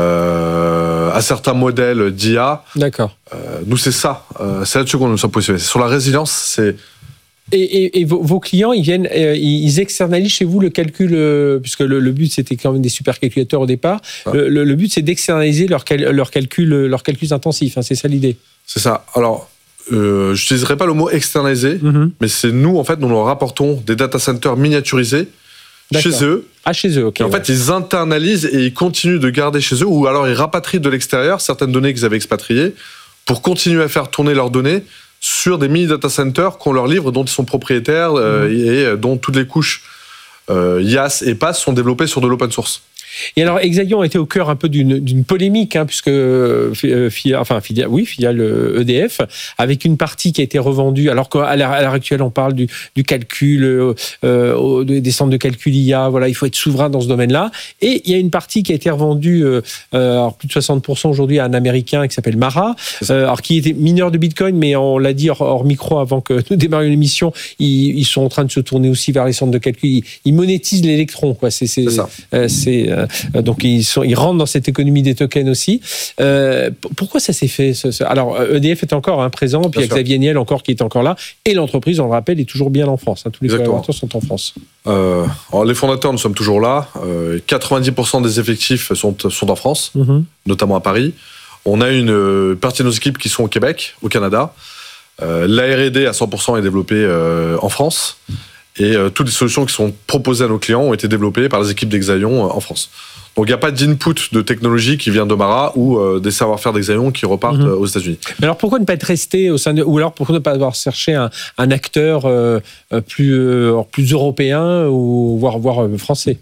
euh, à certains modèles d'I A. D'accord. Euh, nous, c'est ça. Euh, c'est là-dessus qu'on nous sommes positionnés. Sur la résilience, c'est... Et, et, et vos, vos clients, ils viennent, euh, ils externalisent chez vous le calcul, euh, puisque le, le but, c'était quand même des supercalculateurs au départ. Ah. Le, le, le but, c'est d'externaliser leurs cal, leur calculs leur calcul intensifs. Hein, c'est ça l'idée. C'est ça. Alors... Euh, je n'utiliserai pas le mot externalisé, mmh. mais c'est nous, en fait, nous leur rapportons des data centers miniaturisés D'accord. chez eux. Ah, chez eux, ok. Et en ouais. fait, ils internalisent et ils continuent de garder chez eux, ou alors ils rapatrient de l'extérieur certaines données qu'ils avaient expatriées pour continuer à faire tourner leurs données sur des mini-data centers qu'on leur livre, dont ils sont propriétaires mmh. euh, et dont toutes les couches euh, I A S et P A S sont développées sur de l'open source. Et alors, Exaion était au cœur un peu d'une, d'une polémique, hein, puisque euh, filiale, enfin filiale, oui, filiale E D F, avec une partie qui a été revendue. Alors qu'à l'heure, à l'heure actuelle, on parle du, du calcul, euh, des centres de calcul I A. Voilà, il faut être souverain dans ce domaine-là. Et il y a une partie qui a été revendue, euh, alors plus de soixante pour cent aujourd'hui à un Américain qui s'appelle Mara, euh, alors qui était mineur de Bitcoin, mais on l'a dit hors, hors micro avant que nous démarrions l'émission, ils, ils sont en train de se tourner aussi vers les centres de calcul. Ils, ils monétisent l'électron, quoi. C'est, c'est, c'est ça. Euh, c'est euh, Donc ils, sont, ils rentrent dans cette économie des tokens aussi. Euh, pourquoi ça s'est fait ce, ce... Alors E D F est encore hein, présent, puis il y a Xavier Niel encore qui est encore là, et l'entreprise, on le rappelle, est toujours bien en France. Hein, tous les collaborateurs sont en France. Euh, alors les fondateurs, nous sommes toujours là. Euh, quatre-vingt-dix pour cent des effectifs sont, sont en France, mm-hmm. notamment à Paris. On a une partie de nos équipes qui sont au Québec, au Canada. Euh, l'A R et D à cent pour cent est développée euh, en France. Et euh, toutes les solutions qui sont proposées à nos clients ont été développées par les équipes d'Exaion euh, en France. Donc il n'y a pas d'input de technologie qui vient d'Omara ou euh, des savoir-faire d'Exaion qui repartent mmh. aux États-Unis. Mais alors pourquoi ne pas être resté au sein de, ou alors pourquoi ne pas avoir cherché un, un acteur euh, plus, euh, plus européen ou voire, voire euh, français?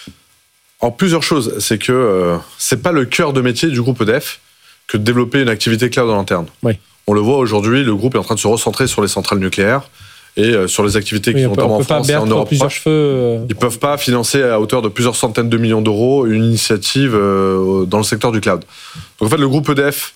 En plusieurs choses, c'est que euh, c'est pas le cœur de métier du groupe E D F que de développer une activité cloud en interne. Oui. On le voit aujourd'hui, le groupe est en train de se recentrer sur les centrales nuclaires et euh, sur les activités oui, qui sont notamment en France et en Europe. Plusieurs cheveux, euh... Ils peuvent pas financer à hauteur de plusieurs centaines de millions d'euros une initiative euh, dans le secteur du cloud. Donc en fait, le groupe E D F,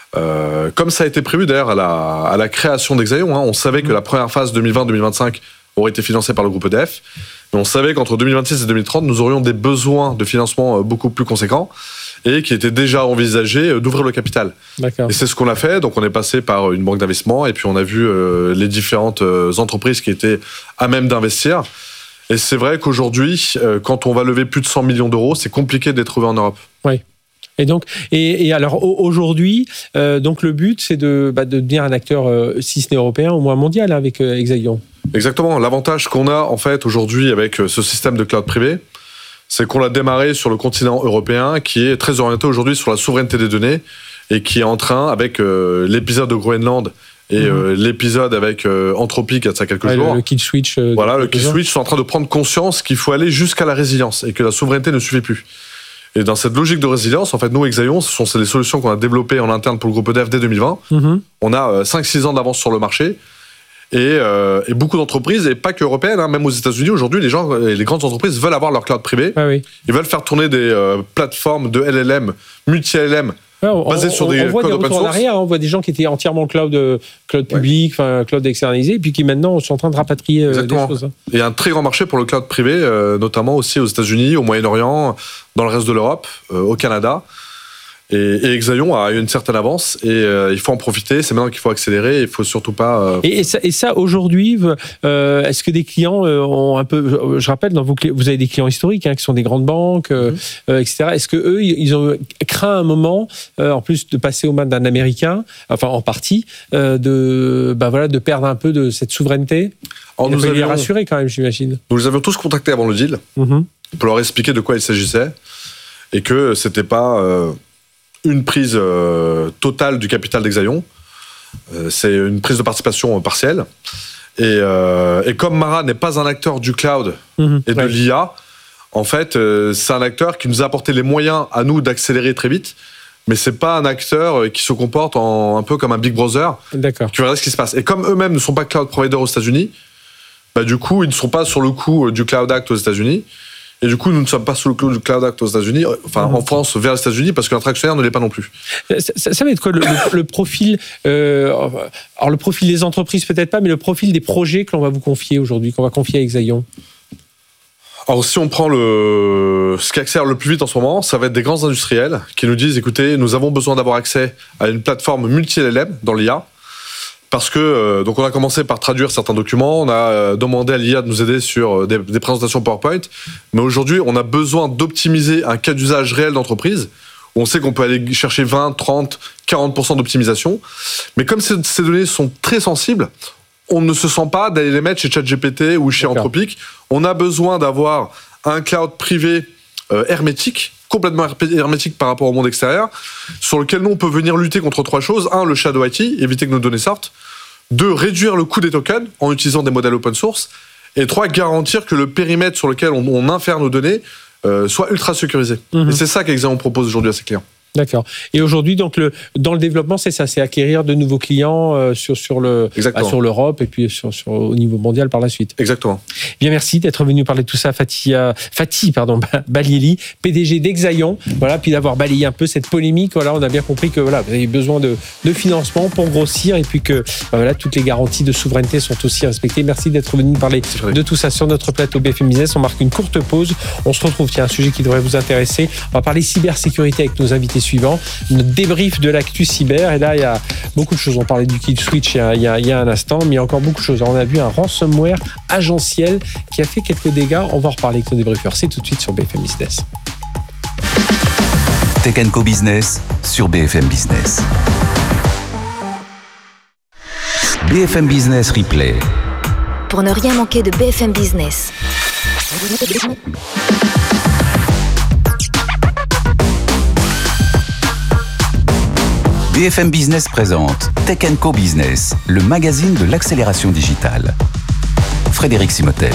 euh, comme ça a été prévu d'ailleurs à la, à la création d'Exaion, hein, on savait que la première phase deux mille vingt deux mille vingt-cinq aurait été financée par le groupe E D F. Mais on savait qu'entre deux mille vingt-six et deux mille trente, nous aurions des besoins de financement beaucoup plus conséquents et qui étaient déjà envisagés d'ouvrir le capital. D'accord. Et c'est ce qu'on a fait. Donc on est passé par une banque d'investissement et puis on a vu euh, les différentes euh, entreprises qui étaient à même d'investir. Et c'est vrai qu'aujourd'hui, euh, quand on va lever plus de cent millions d'euros, c'est compliqué de les trouver en Europe. Oui. Et donc, et, et alors aujourd'hui, euh, donc le but, c'est de, bah, de devenir un acteur, euh, si ce n'est européen, au moins mondial, hein, avec euh, Exaion. Exactement. L'avantage qu'on a en fait aujourd'hui avec ce système de cloud privé, c'est qu'on l'a démarré sur le continent européen, qui est très orienté aujourd'hui sur la souveraineté des données et qui est en train, avec euh, l'épisode de Groenland et mmh. euh, l'épisode avec euh, Anthropic il y a quelques ouais, jours. Le, le kill switch. Euh, voilà, le kill switch sont en train de prendre conscience qu'il faut aller jusqu'à la résilience et que la souveraineté ne suffit plus. Et dans cette logique de résilience, en fait, nous, Exaion, ce sont des solutions qu'on a développées en interne pour le groupe E D F dès deux mille vingt. Mmh. On a euh, cinq six ans d'avance sur le marché. Et, euh, et beaucoup d'entreprises, et pas que européennes, hein, même aux États-Unis aujourd'hui, les gens, les grandes entreprises veulent avoir leur cloud privé. Ah oui. Ils veulent faire tourner des euh, plateformes de L L M, multi-L L M, ouais, on, basées sur on, des on voit codes des open source. En arrière, hein, on voit des gens qui étaient entièrement cloud, cloud public, enfin ouais. cloud externalisé, et puis qui maintenant sont en train de rapatrier euh, des choses. Hein. Il y a un très grand marché pour le cloud privé, euh, notamment aussi aux États-Unis, au Moyen-Orient, dans le reste de l'Europe, euh, au Canada. Et, et Exaion a eu une certaine avance et euh, il faut en profiter. C'est maintenant qu'il faut accélérer. Il faut surtout pas. Euh... Et, et ça, et ça aujourd'hui, euh, est-ce que des clients euh, ont un peu. Je rappelle, dans vos, vous avez des clients historiques hein, qui sont des grandes banques, euh, mmh. euh, et cetera. Est-ce que eux, ils ont craint un moment, euh, en plus de passer aux mains d'un Américain, enfin en partie, euh, de, bah voilà, de perdre un peu de cette souveraineté? Alors, nous avions les rassurer quand même, j'imagine. Nous les avions tous contactés avant le deal mmh. pour leur expliquer de quoi il s'agissait et que c'était pas. Euh, une prise euh, totale du capital d'Exaion. Euh, c'est une prise de participation partielle. Et, euh, et comme Mara n'est pas un acteur du cloud mmh, et de ouais. l'I A, en fait, euh, c'est un acteur qui nous a apporté les moyens à nous d'accélérer très vite. Mais c'est pas un acteur qui se comporte en, un peu comme un Big Brother. D'accord. Tu verras ce qui se passe. Et comme eux-mêmes ne sont pas cloud providers aux États-Unis, bah, du coup, ils ne sont pas sur le coup du Cloud Act aux États-Unis. Et du coup, nous ne sommes pas sous le clou du Cloud Act aux États-Unis, enfin mmh. en France vers les États-Unis, parce que notre actionnaire ne l'est pas non plus. Ça, ça, ça va être quoi le, le, le profil euh, Alors le profil des entreprises peut-être pas, mais le profil des projets que l'on va vous confier aujourd'hui, qu'on va confier à Exaion. Alors si on prend le ce qui accélère le plus vite en ce moment, ça va être des grands industriels qui nous disent écoutez, nous avons besoin d'avoir accès à une plateforme multi-L L M dans l'I A. Parce que, euh, donc on a commencé par traduire certains documents, on a euh, demandé à l'I A de nous aider sur euh, des, des présentations PowerPoint, mais aujourd'hui on a besoin d'optimiser un cas d'usage réel d'entreprise, où on sait qu'on peut aller chercher vingt, trente, quarante pour cent d'optimisation, mais comme ces, ces données sont très sensibles, on ne se sent pas d'aller les mettre chez ChatGPT ou chez D'accord. Anthropic, on a besoin d'avoir un cloud privé euh, hermétique, complètement hermétique par rapport au monde extérieur, sur lequel nous, on peut venir lutter contre trois choses. Un, le shadow I T, éviter que nos données sortent. Deux, réduire le coût des tokens en utilisant des modèles open source. Et trois, garantir que le périmètre sur lequel on, on infère nos données euh, soit ultra sécurisé. Mmh. Et c'est ça qu'Exaion propose aujourd'hui à ses clients. D'accord. Et aujourd'hui, donc, le, dans le développement, c'est ça, c'est acquérir de nouveaux clients euh, sur, sur, le, bah, sur l'Europe et puis sur, sur, au niveau mondial par la suite. Exactement. Bien, merci d'être venu parler de tout ça, Fatia, Fatih pardon, Balieli, P D G d'Exaion. Voilà, puis d'avoir balayé un peu cette polémique. Voilà, on a bien compris que voilà, vous avez besoin de, de financement pour grossir et puis que bah, voilà, toutes les garanties de souveraineté sont aussi respectées. Merci d'être venu parler de tout ça sur notre plateau B F M Business. On marque une courte pause. On se retrouve, tiens, un sujet qui devrait vous intéresser. On va parler cybersécurité avec nos invités suivant, notre débrief de l'actu cyber. Et là, il y a beaucoup de choses. On parlait du kill switch il y a, il y a, il y a un instant, mais il y a encore beaucoup de choses. Alors, on a vu un ransomware agentiel qui a fait quelques dégâts. On va en reparler avec nos débriefers. C'est tout de suite sur B F M Business. Tech and Co Business sur B F M Business. B F M Business Replay. Pour ne rien manquer de B F M Business. B F M Business présente Tech and Co Business, le magazine de l'accélération digitale. Frédéric Simotel.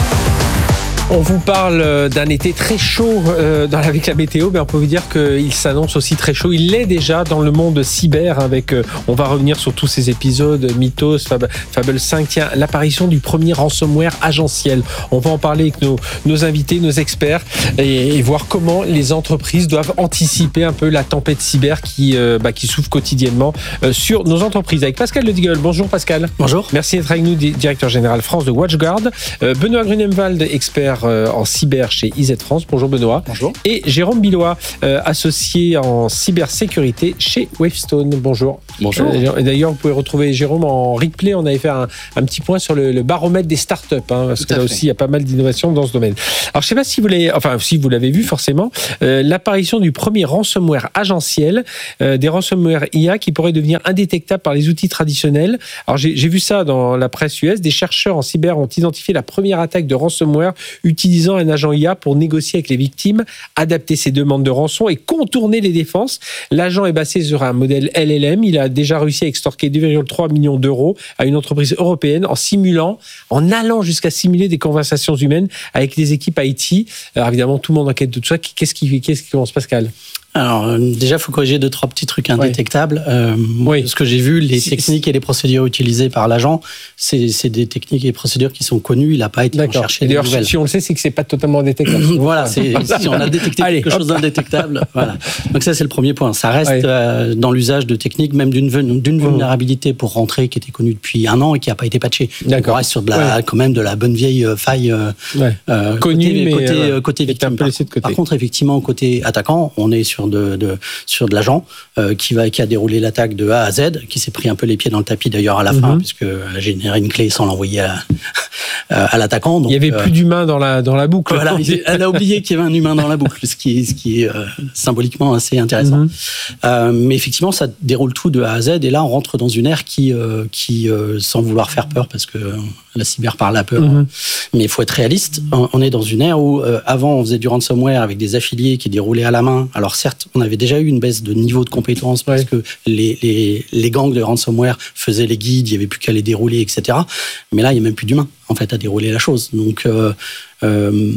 On vous parle d'un été très chaud euh, dans, avec la météo, mais on peut vous dire qu'il s'annonce aussi très chaud. Il l'est déjà dans le monde cyber. Avec, euh, on va revenir sur tous ces épisodes, Mythos, Fab, Fable cinq. Tiens, l'apparition du premier ransomware agentiel. On va en parler avec nos, nos invités, nos experts, et, et voir comment les entreprises doivent anticiper un peu la tempête cyber qui, euh, bah, qui souffle quotidiennement euh, sur nos entreprises. Avec Pascal Le Digueul. Bonjour Pascal. Bonjour. Merci d'être avec nous, directeur général France de WatchGuard. Euh, Benoît Grunemwald, expert en cyber chez I Z France. Bonjour Benoît. Bonjour. Et Jérôme Billois, euh, associé en cybersécurité chez Wavestone. Bonjour. Bonjour. Euh, et d'ailleurs, vous pouvez retrouver Jérôme en replay. On avait fait un, un petit point sur le, le baromètre des startups, hein, parce Tout que là fait. aussi, il y a pas mal d'innovations dans ce domaine. Alors, je ne sais pas si vous l'avez, enfin, si vous l'avez vu forcément, euh, l'apparition du premier ransomware agentiel, euh, des ransomware I A qui pourraient devenir indétectables par les outils traditionnels. Alors, j'ai, j'ai vu ça dans la presse U S. Des chercheurs en cyber ont identifié la première attaque de ransomware utilisant un agent I A pour négocier avec les victimes, adapter ses demandes de rançon et contourner les défenses. L'agent est basé sur un modèle L L M. Il a déjà réussi à extorquer deux virgule trois millions d'euros à une entreprise européenne en simulant, en allant jusqu'à simuler des conversations humaines avec les équipes I T. Alors évidemment, tout le monde enquête de tout ça. Qu'est-ce qui, qu'est-ce qui commence, Pascal ? Alors, euh, déjà, il faut corriger deux, trois petits trucs indétectables. Ouais. Euh, oui. Ce que j'ai vu, les si, techniques si. et les procédures utilisées par l'agent, c'est, c'est des techniques et procédures qui sont connues. Il n'a pas été cherché des nouvelles. Si on le sait, c'est que c'est pas totalement indétectable. Voilà, c'est, si on a détecté Allez, quelque hop. chose d'indétectable, voilà. Donc ça, c'est le premier point. Ça reste ouais. euh, dans l'usage de techniques, même d'une, d'une mmh. vulnérabilité pour rentrer qui était connue depuis un an et qui n'a pas été patchée. Donc on reste sur de la, ouais. quand même de la bonne vieille faille euh, ouais. euh, connue, côté, mais côté, euh, côté victime. Par, côté. par contre, effectivement, côté attaquant, on est sur De, de, sur de l'agent euh, qui, va, qui a déroulé l'attaque de A à Z, qui s'est pris un peu les pieds dans le tapis d'ailleurs à la mm-hmm. fin, puisqu'elle a généré une clé sans l'envoyer à, à l'attaquant. Donc, il n'y avait euh, plus d'humain dans la, dans la boucle. Voilà, elle a oublié qu'il y avait un humain dans la boucle, ce qui, ce qui est euh, symboliquement assez intéressant. Mm-hmm. Euh, mais effectivement, ça déroule tout de A à Z, et là on rentre dans une ère qui, euh, qui euh, sans vouloir faire peur, parce que la cyber parle à peur, mm-hmm. mais il faut être réaliste, on, on est dans une ère où euh, avant on faisait du ransomware avec des affiliés qui déroulaient à la main. Alors certes, on avait déjà eu une baisse de niveau de compétence parce ouais. que les, les, les gangs de ransomware faisaient les guides, il n'y avait plus qu'à les dérouler, et cetera. Mais là, il n'y a même plus d'humains, en fait, à dérouler la chose. Donc, euh, euh,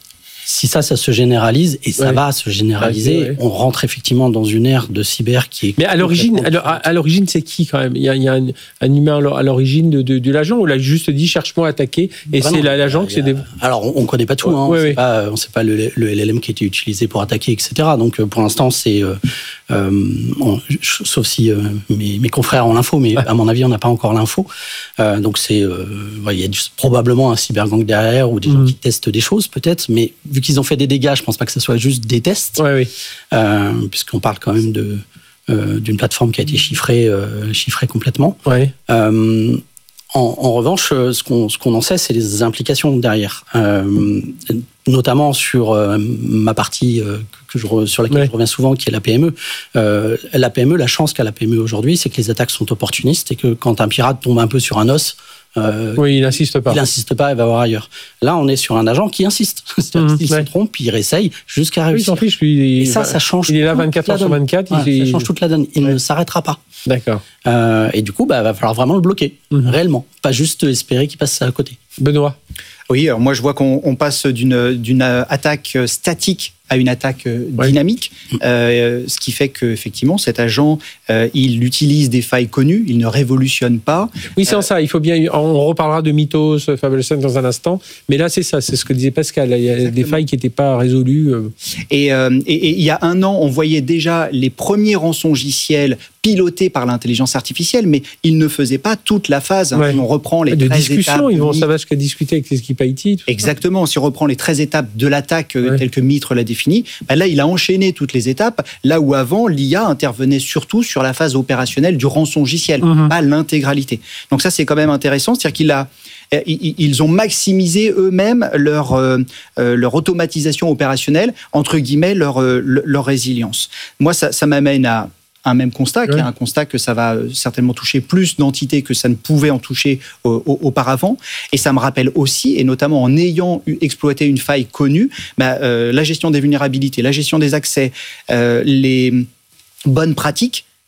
si ça, ça se généralise, et ça ouais. va se généraliser, ouais, ouais. on rentre effectivement dans une ère de cyber qui est... Mais à l'origine, à l'origine, c'est qui quand même ? Il y a, il y a un, un humain à l'origine de, de, de l'agent, ou il a juste dit « cherche-moi à attaquer » et bah c'est non, l'agent qui s'est... Des... Alors, on ne connaît pas tout, ouais, hein, ouais, on ne ouais. sait pas, pas le, le L L M qui a été utilisé pour attaquer, et cetera. Donc, pour l'instant, c'est... Euh, euh, on, sauf si euh, mes, mes confrères ont l'info, mais ouais. à mon avis, on n'a pas encore l'info. Euh, donc, c'est... Euh, ouais, il y a du, probablement un cybergang derrière, ou des mmh. gens qui testent des choses, peut-être, mais vu qu'ils ont fait des dégâts, je pense pas que ce soit juste des tests, ouais, oui. euh, puisqu'on parle quand même de, euh, d'une plateforme qui a été chiffrée, euh, chiffrée complètement. Ouais. Euh, en, en revanche, ce qu'on, ce qu'on en sait, c'est les implications derrière, euh, notamment sur euh, ma partie euh, que je, sur laquelle ouais. je reviens souvent, qui est la P M E. Euh, la P M E, la chance qu'a la P M E aujourd'hui, c'est que les attaques sont opportunistes et que quand un pirate tombe un peu sur un os, Euh, oui, il n'insiste pas. Il n'insiste pas, il va voir ailleurs. Là, on est sur un agent qui insiste. C'est-à-dire mmh, qu'il ouais. se trompe, puis il réessaye jusqu'à réussir. Oui, il s'en fiche, lui. Il, et ça, ça change. Il est là vingt-quatre heures sur vingt-quatre. Ouais, il ça change toute la donne. Il ouais. ne s'arrêtera pas. D'accord. Euh, et du coup, bah, va falloir vraiment le bloquer, mmh. réellement. Pas juste espérer qu'il passe à côté. Benoît. Oui, alors moi, je vois qu'on on passe d'une, d'une attaque statique à une attaque ouais. dynamique, euh, ce qui fait qu'effectivement, cet agent, euh, il utilise des failles connues, il ne révolutionne pas. Oui, c'est euh, ça, il faut bien... On reparlera de Mythos, Fable cinq dans un instant, mais là, c'est ça, c'est ce que disait Pascal, il y a exactement. des failles qui n'étaient pas résolues. Et, euh, et, et il y a un an, on voyait déjà les premiers rançongiciels pilotés par l'intelligence artificielle, mais ils ne faisaient pas toute la phase. Hein. Ouais. On reprend les de treize discussion, étapes. Ils vont savoir jusqu'à discuter avec les équipes I T. Exactement, si on reprend les treize étapes de l'attaque, ouais. telles que Mitre l'a défini, ben là, il a enchaîné toutes les étapes, là où avant, l'I A intervenait surtout sur la phase opérationnelle du rançongiciel, mmh. pas l'intégralité. Donc ça, c'est quand même intéressant, c'est-à-dire qu'il a... Ils ont maximisé eux-mêmes leur, euh, leur automatisation opérationnelle, entre guillemets, leur, leur résilience. Moi, ça, ça m'amène à un même constat, qui est un constat que ça va certainement toucher plus d'entités que ça ne pouvait en toucher euh, auparavant. Et ça me rappelle aussi, et notamment en ayant eu, exploité une faille connue, bah, euh, la gestion des vulnérabilités, la gestion des accès, euh, les bonnes pratiques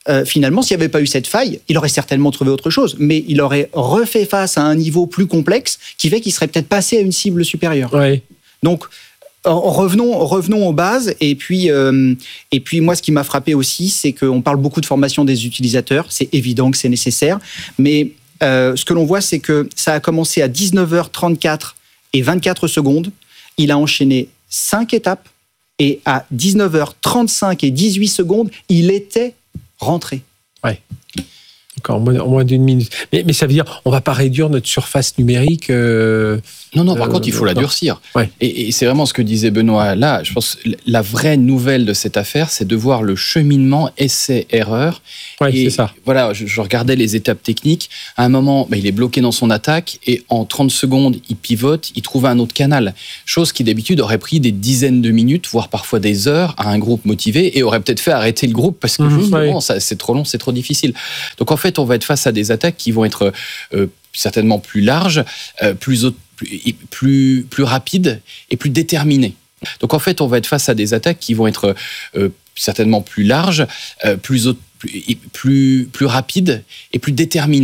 Euh, finalement, s'il n'y avait pas eu cette faille, il aurait certainement trouvé autre chose, mais il aurait refait face à un niveau plus complexe qui fait qu'il serait peut-être passé à une cible supérieure. Ouais. Donc, revenons, revenons aux bases. Et puis, euh, et puis, moi, ce qui m'a frappé aussi, c'est qu'on parle beaucoup de formation des utilisateurs. C'est évident que c'est nécessaire, mais euh, ce que l'on voit, c'est que ça a commencé à dix-neuf heures trente-quatre et vingt-quatre secondes. Il a enchaîné cinq étapes et à dix-neuf heures trente-cinq et dix-huit secondes, il était rentré. Ouais. D'accord, en moins, en moins d'une minute. Mais, mais ça veut dire, on ne va pas réduire notre surface numérique euh, Non, non, par euh, contre, il faut la non. durcir. Ouais. Et, et c'est vraiment ce que disait Benoît là. Je pense que la vraie nouvelle de cette affaire, c'est de voir le cheminement essai-erreur. Ouais, et c'est ça. Voilà, je, je regardais les étapes techniques. À un moment, bah, il est bloqué dans son attaque et en trente secondes, il pivote, il trouve un autre canal. Chose qui d'habitude aurait pris des dizaines de minutes, voire parfois des heures à un groupe motivé et aurait peut-être fait arrêter le groupe parce que Mmh, justement, ouais. ça, c'est trop long, c'est trop difficile. Donc en fait, on va être face à des attaques qui vont être euh, certainement plus larges, euh, plus, plus, plus, plus rapides et plus déterminées. Donc en fait, on va être face à des attaques qui vont être euh, certainement plus larges, euh, plus, plus, plus rapides et plus déterminées.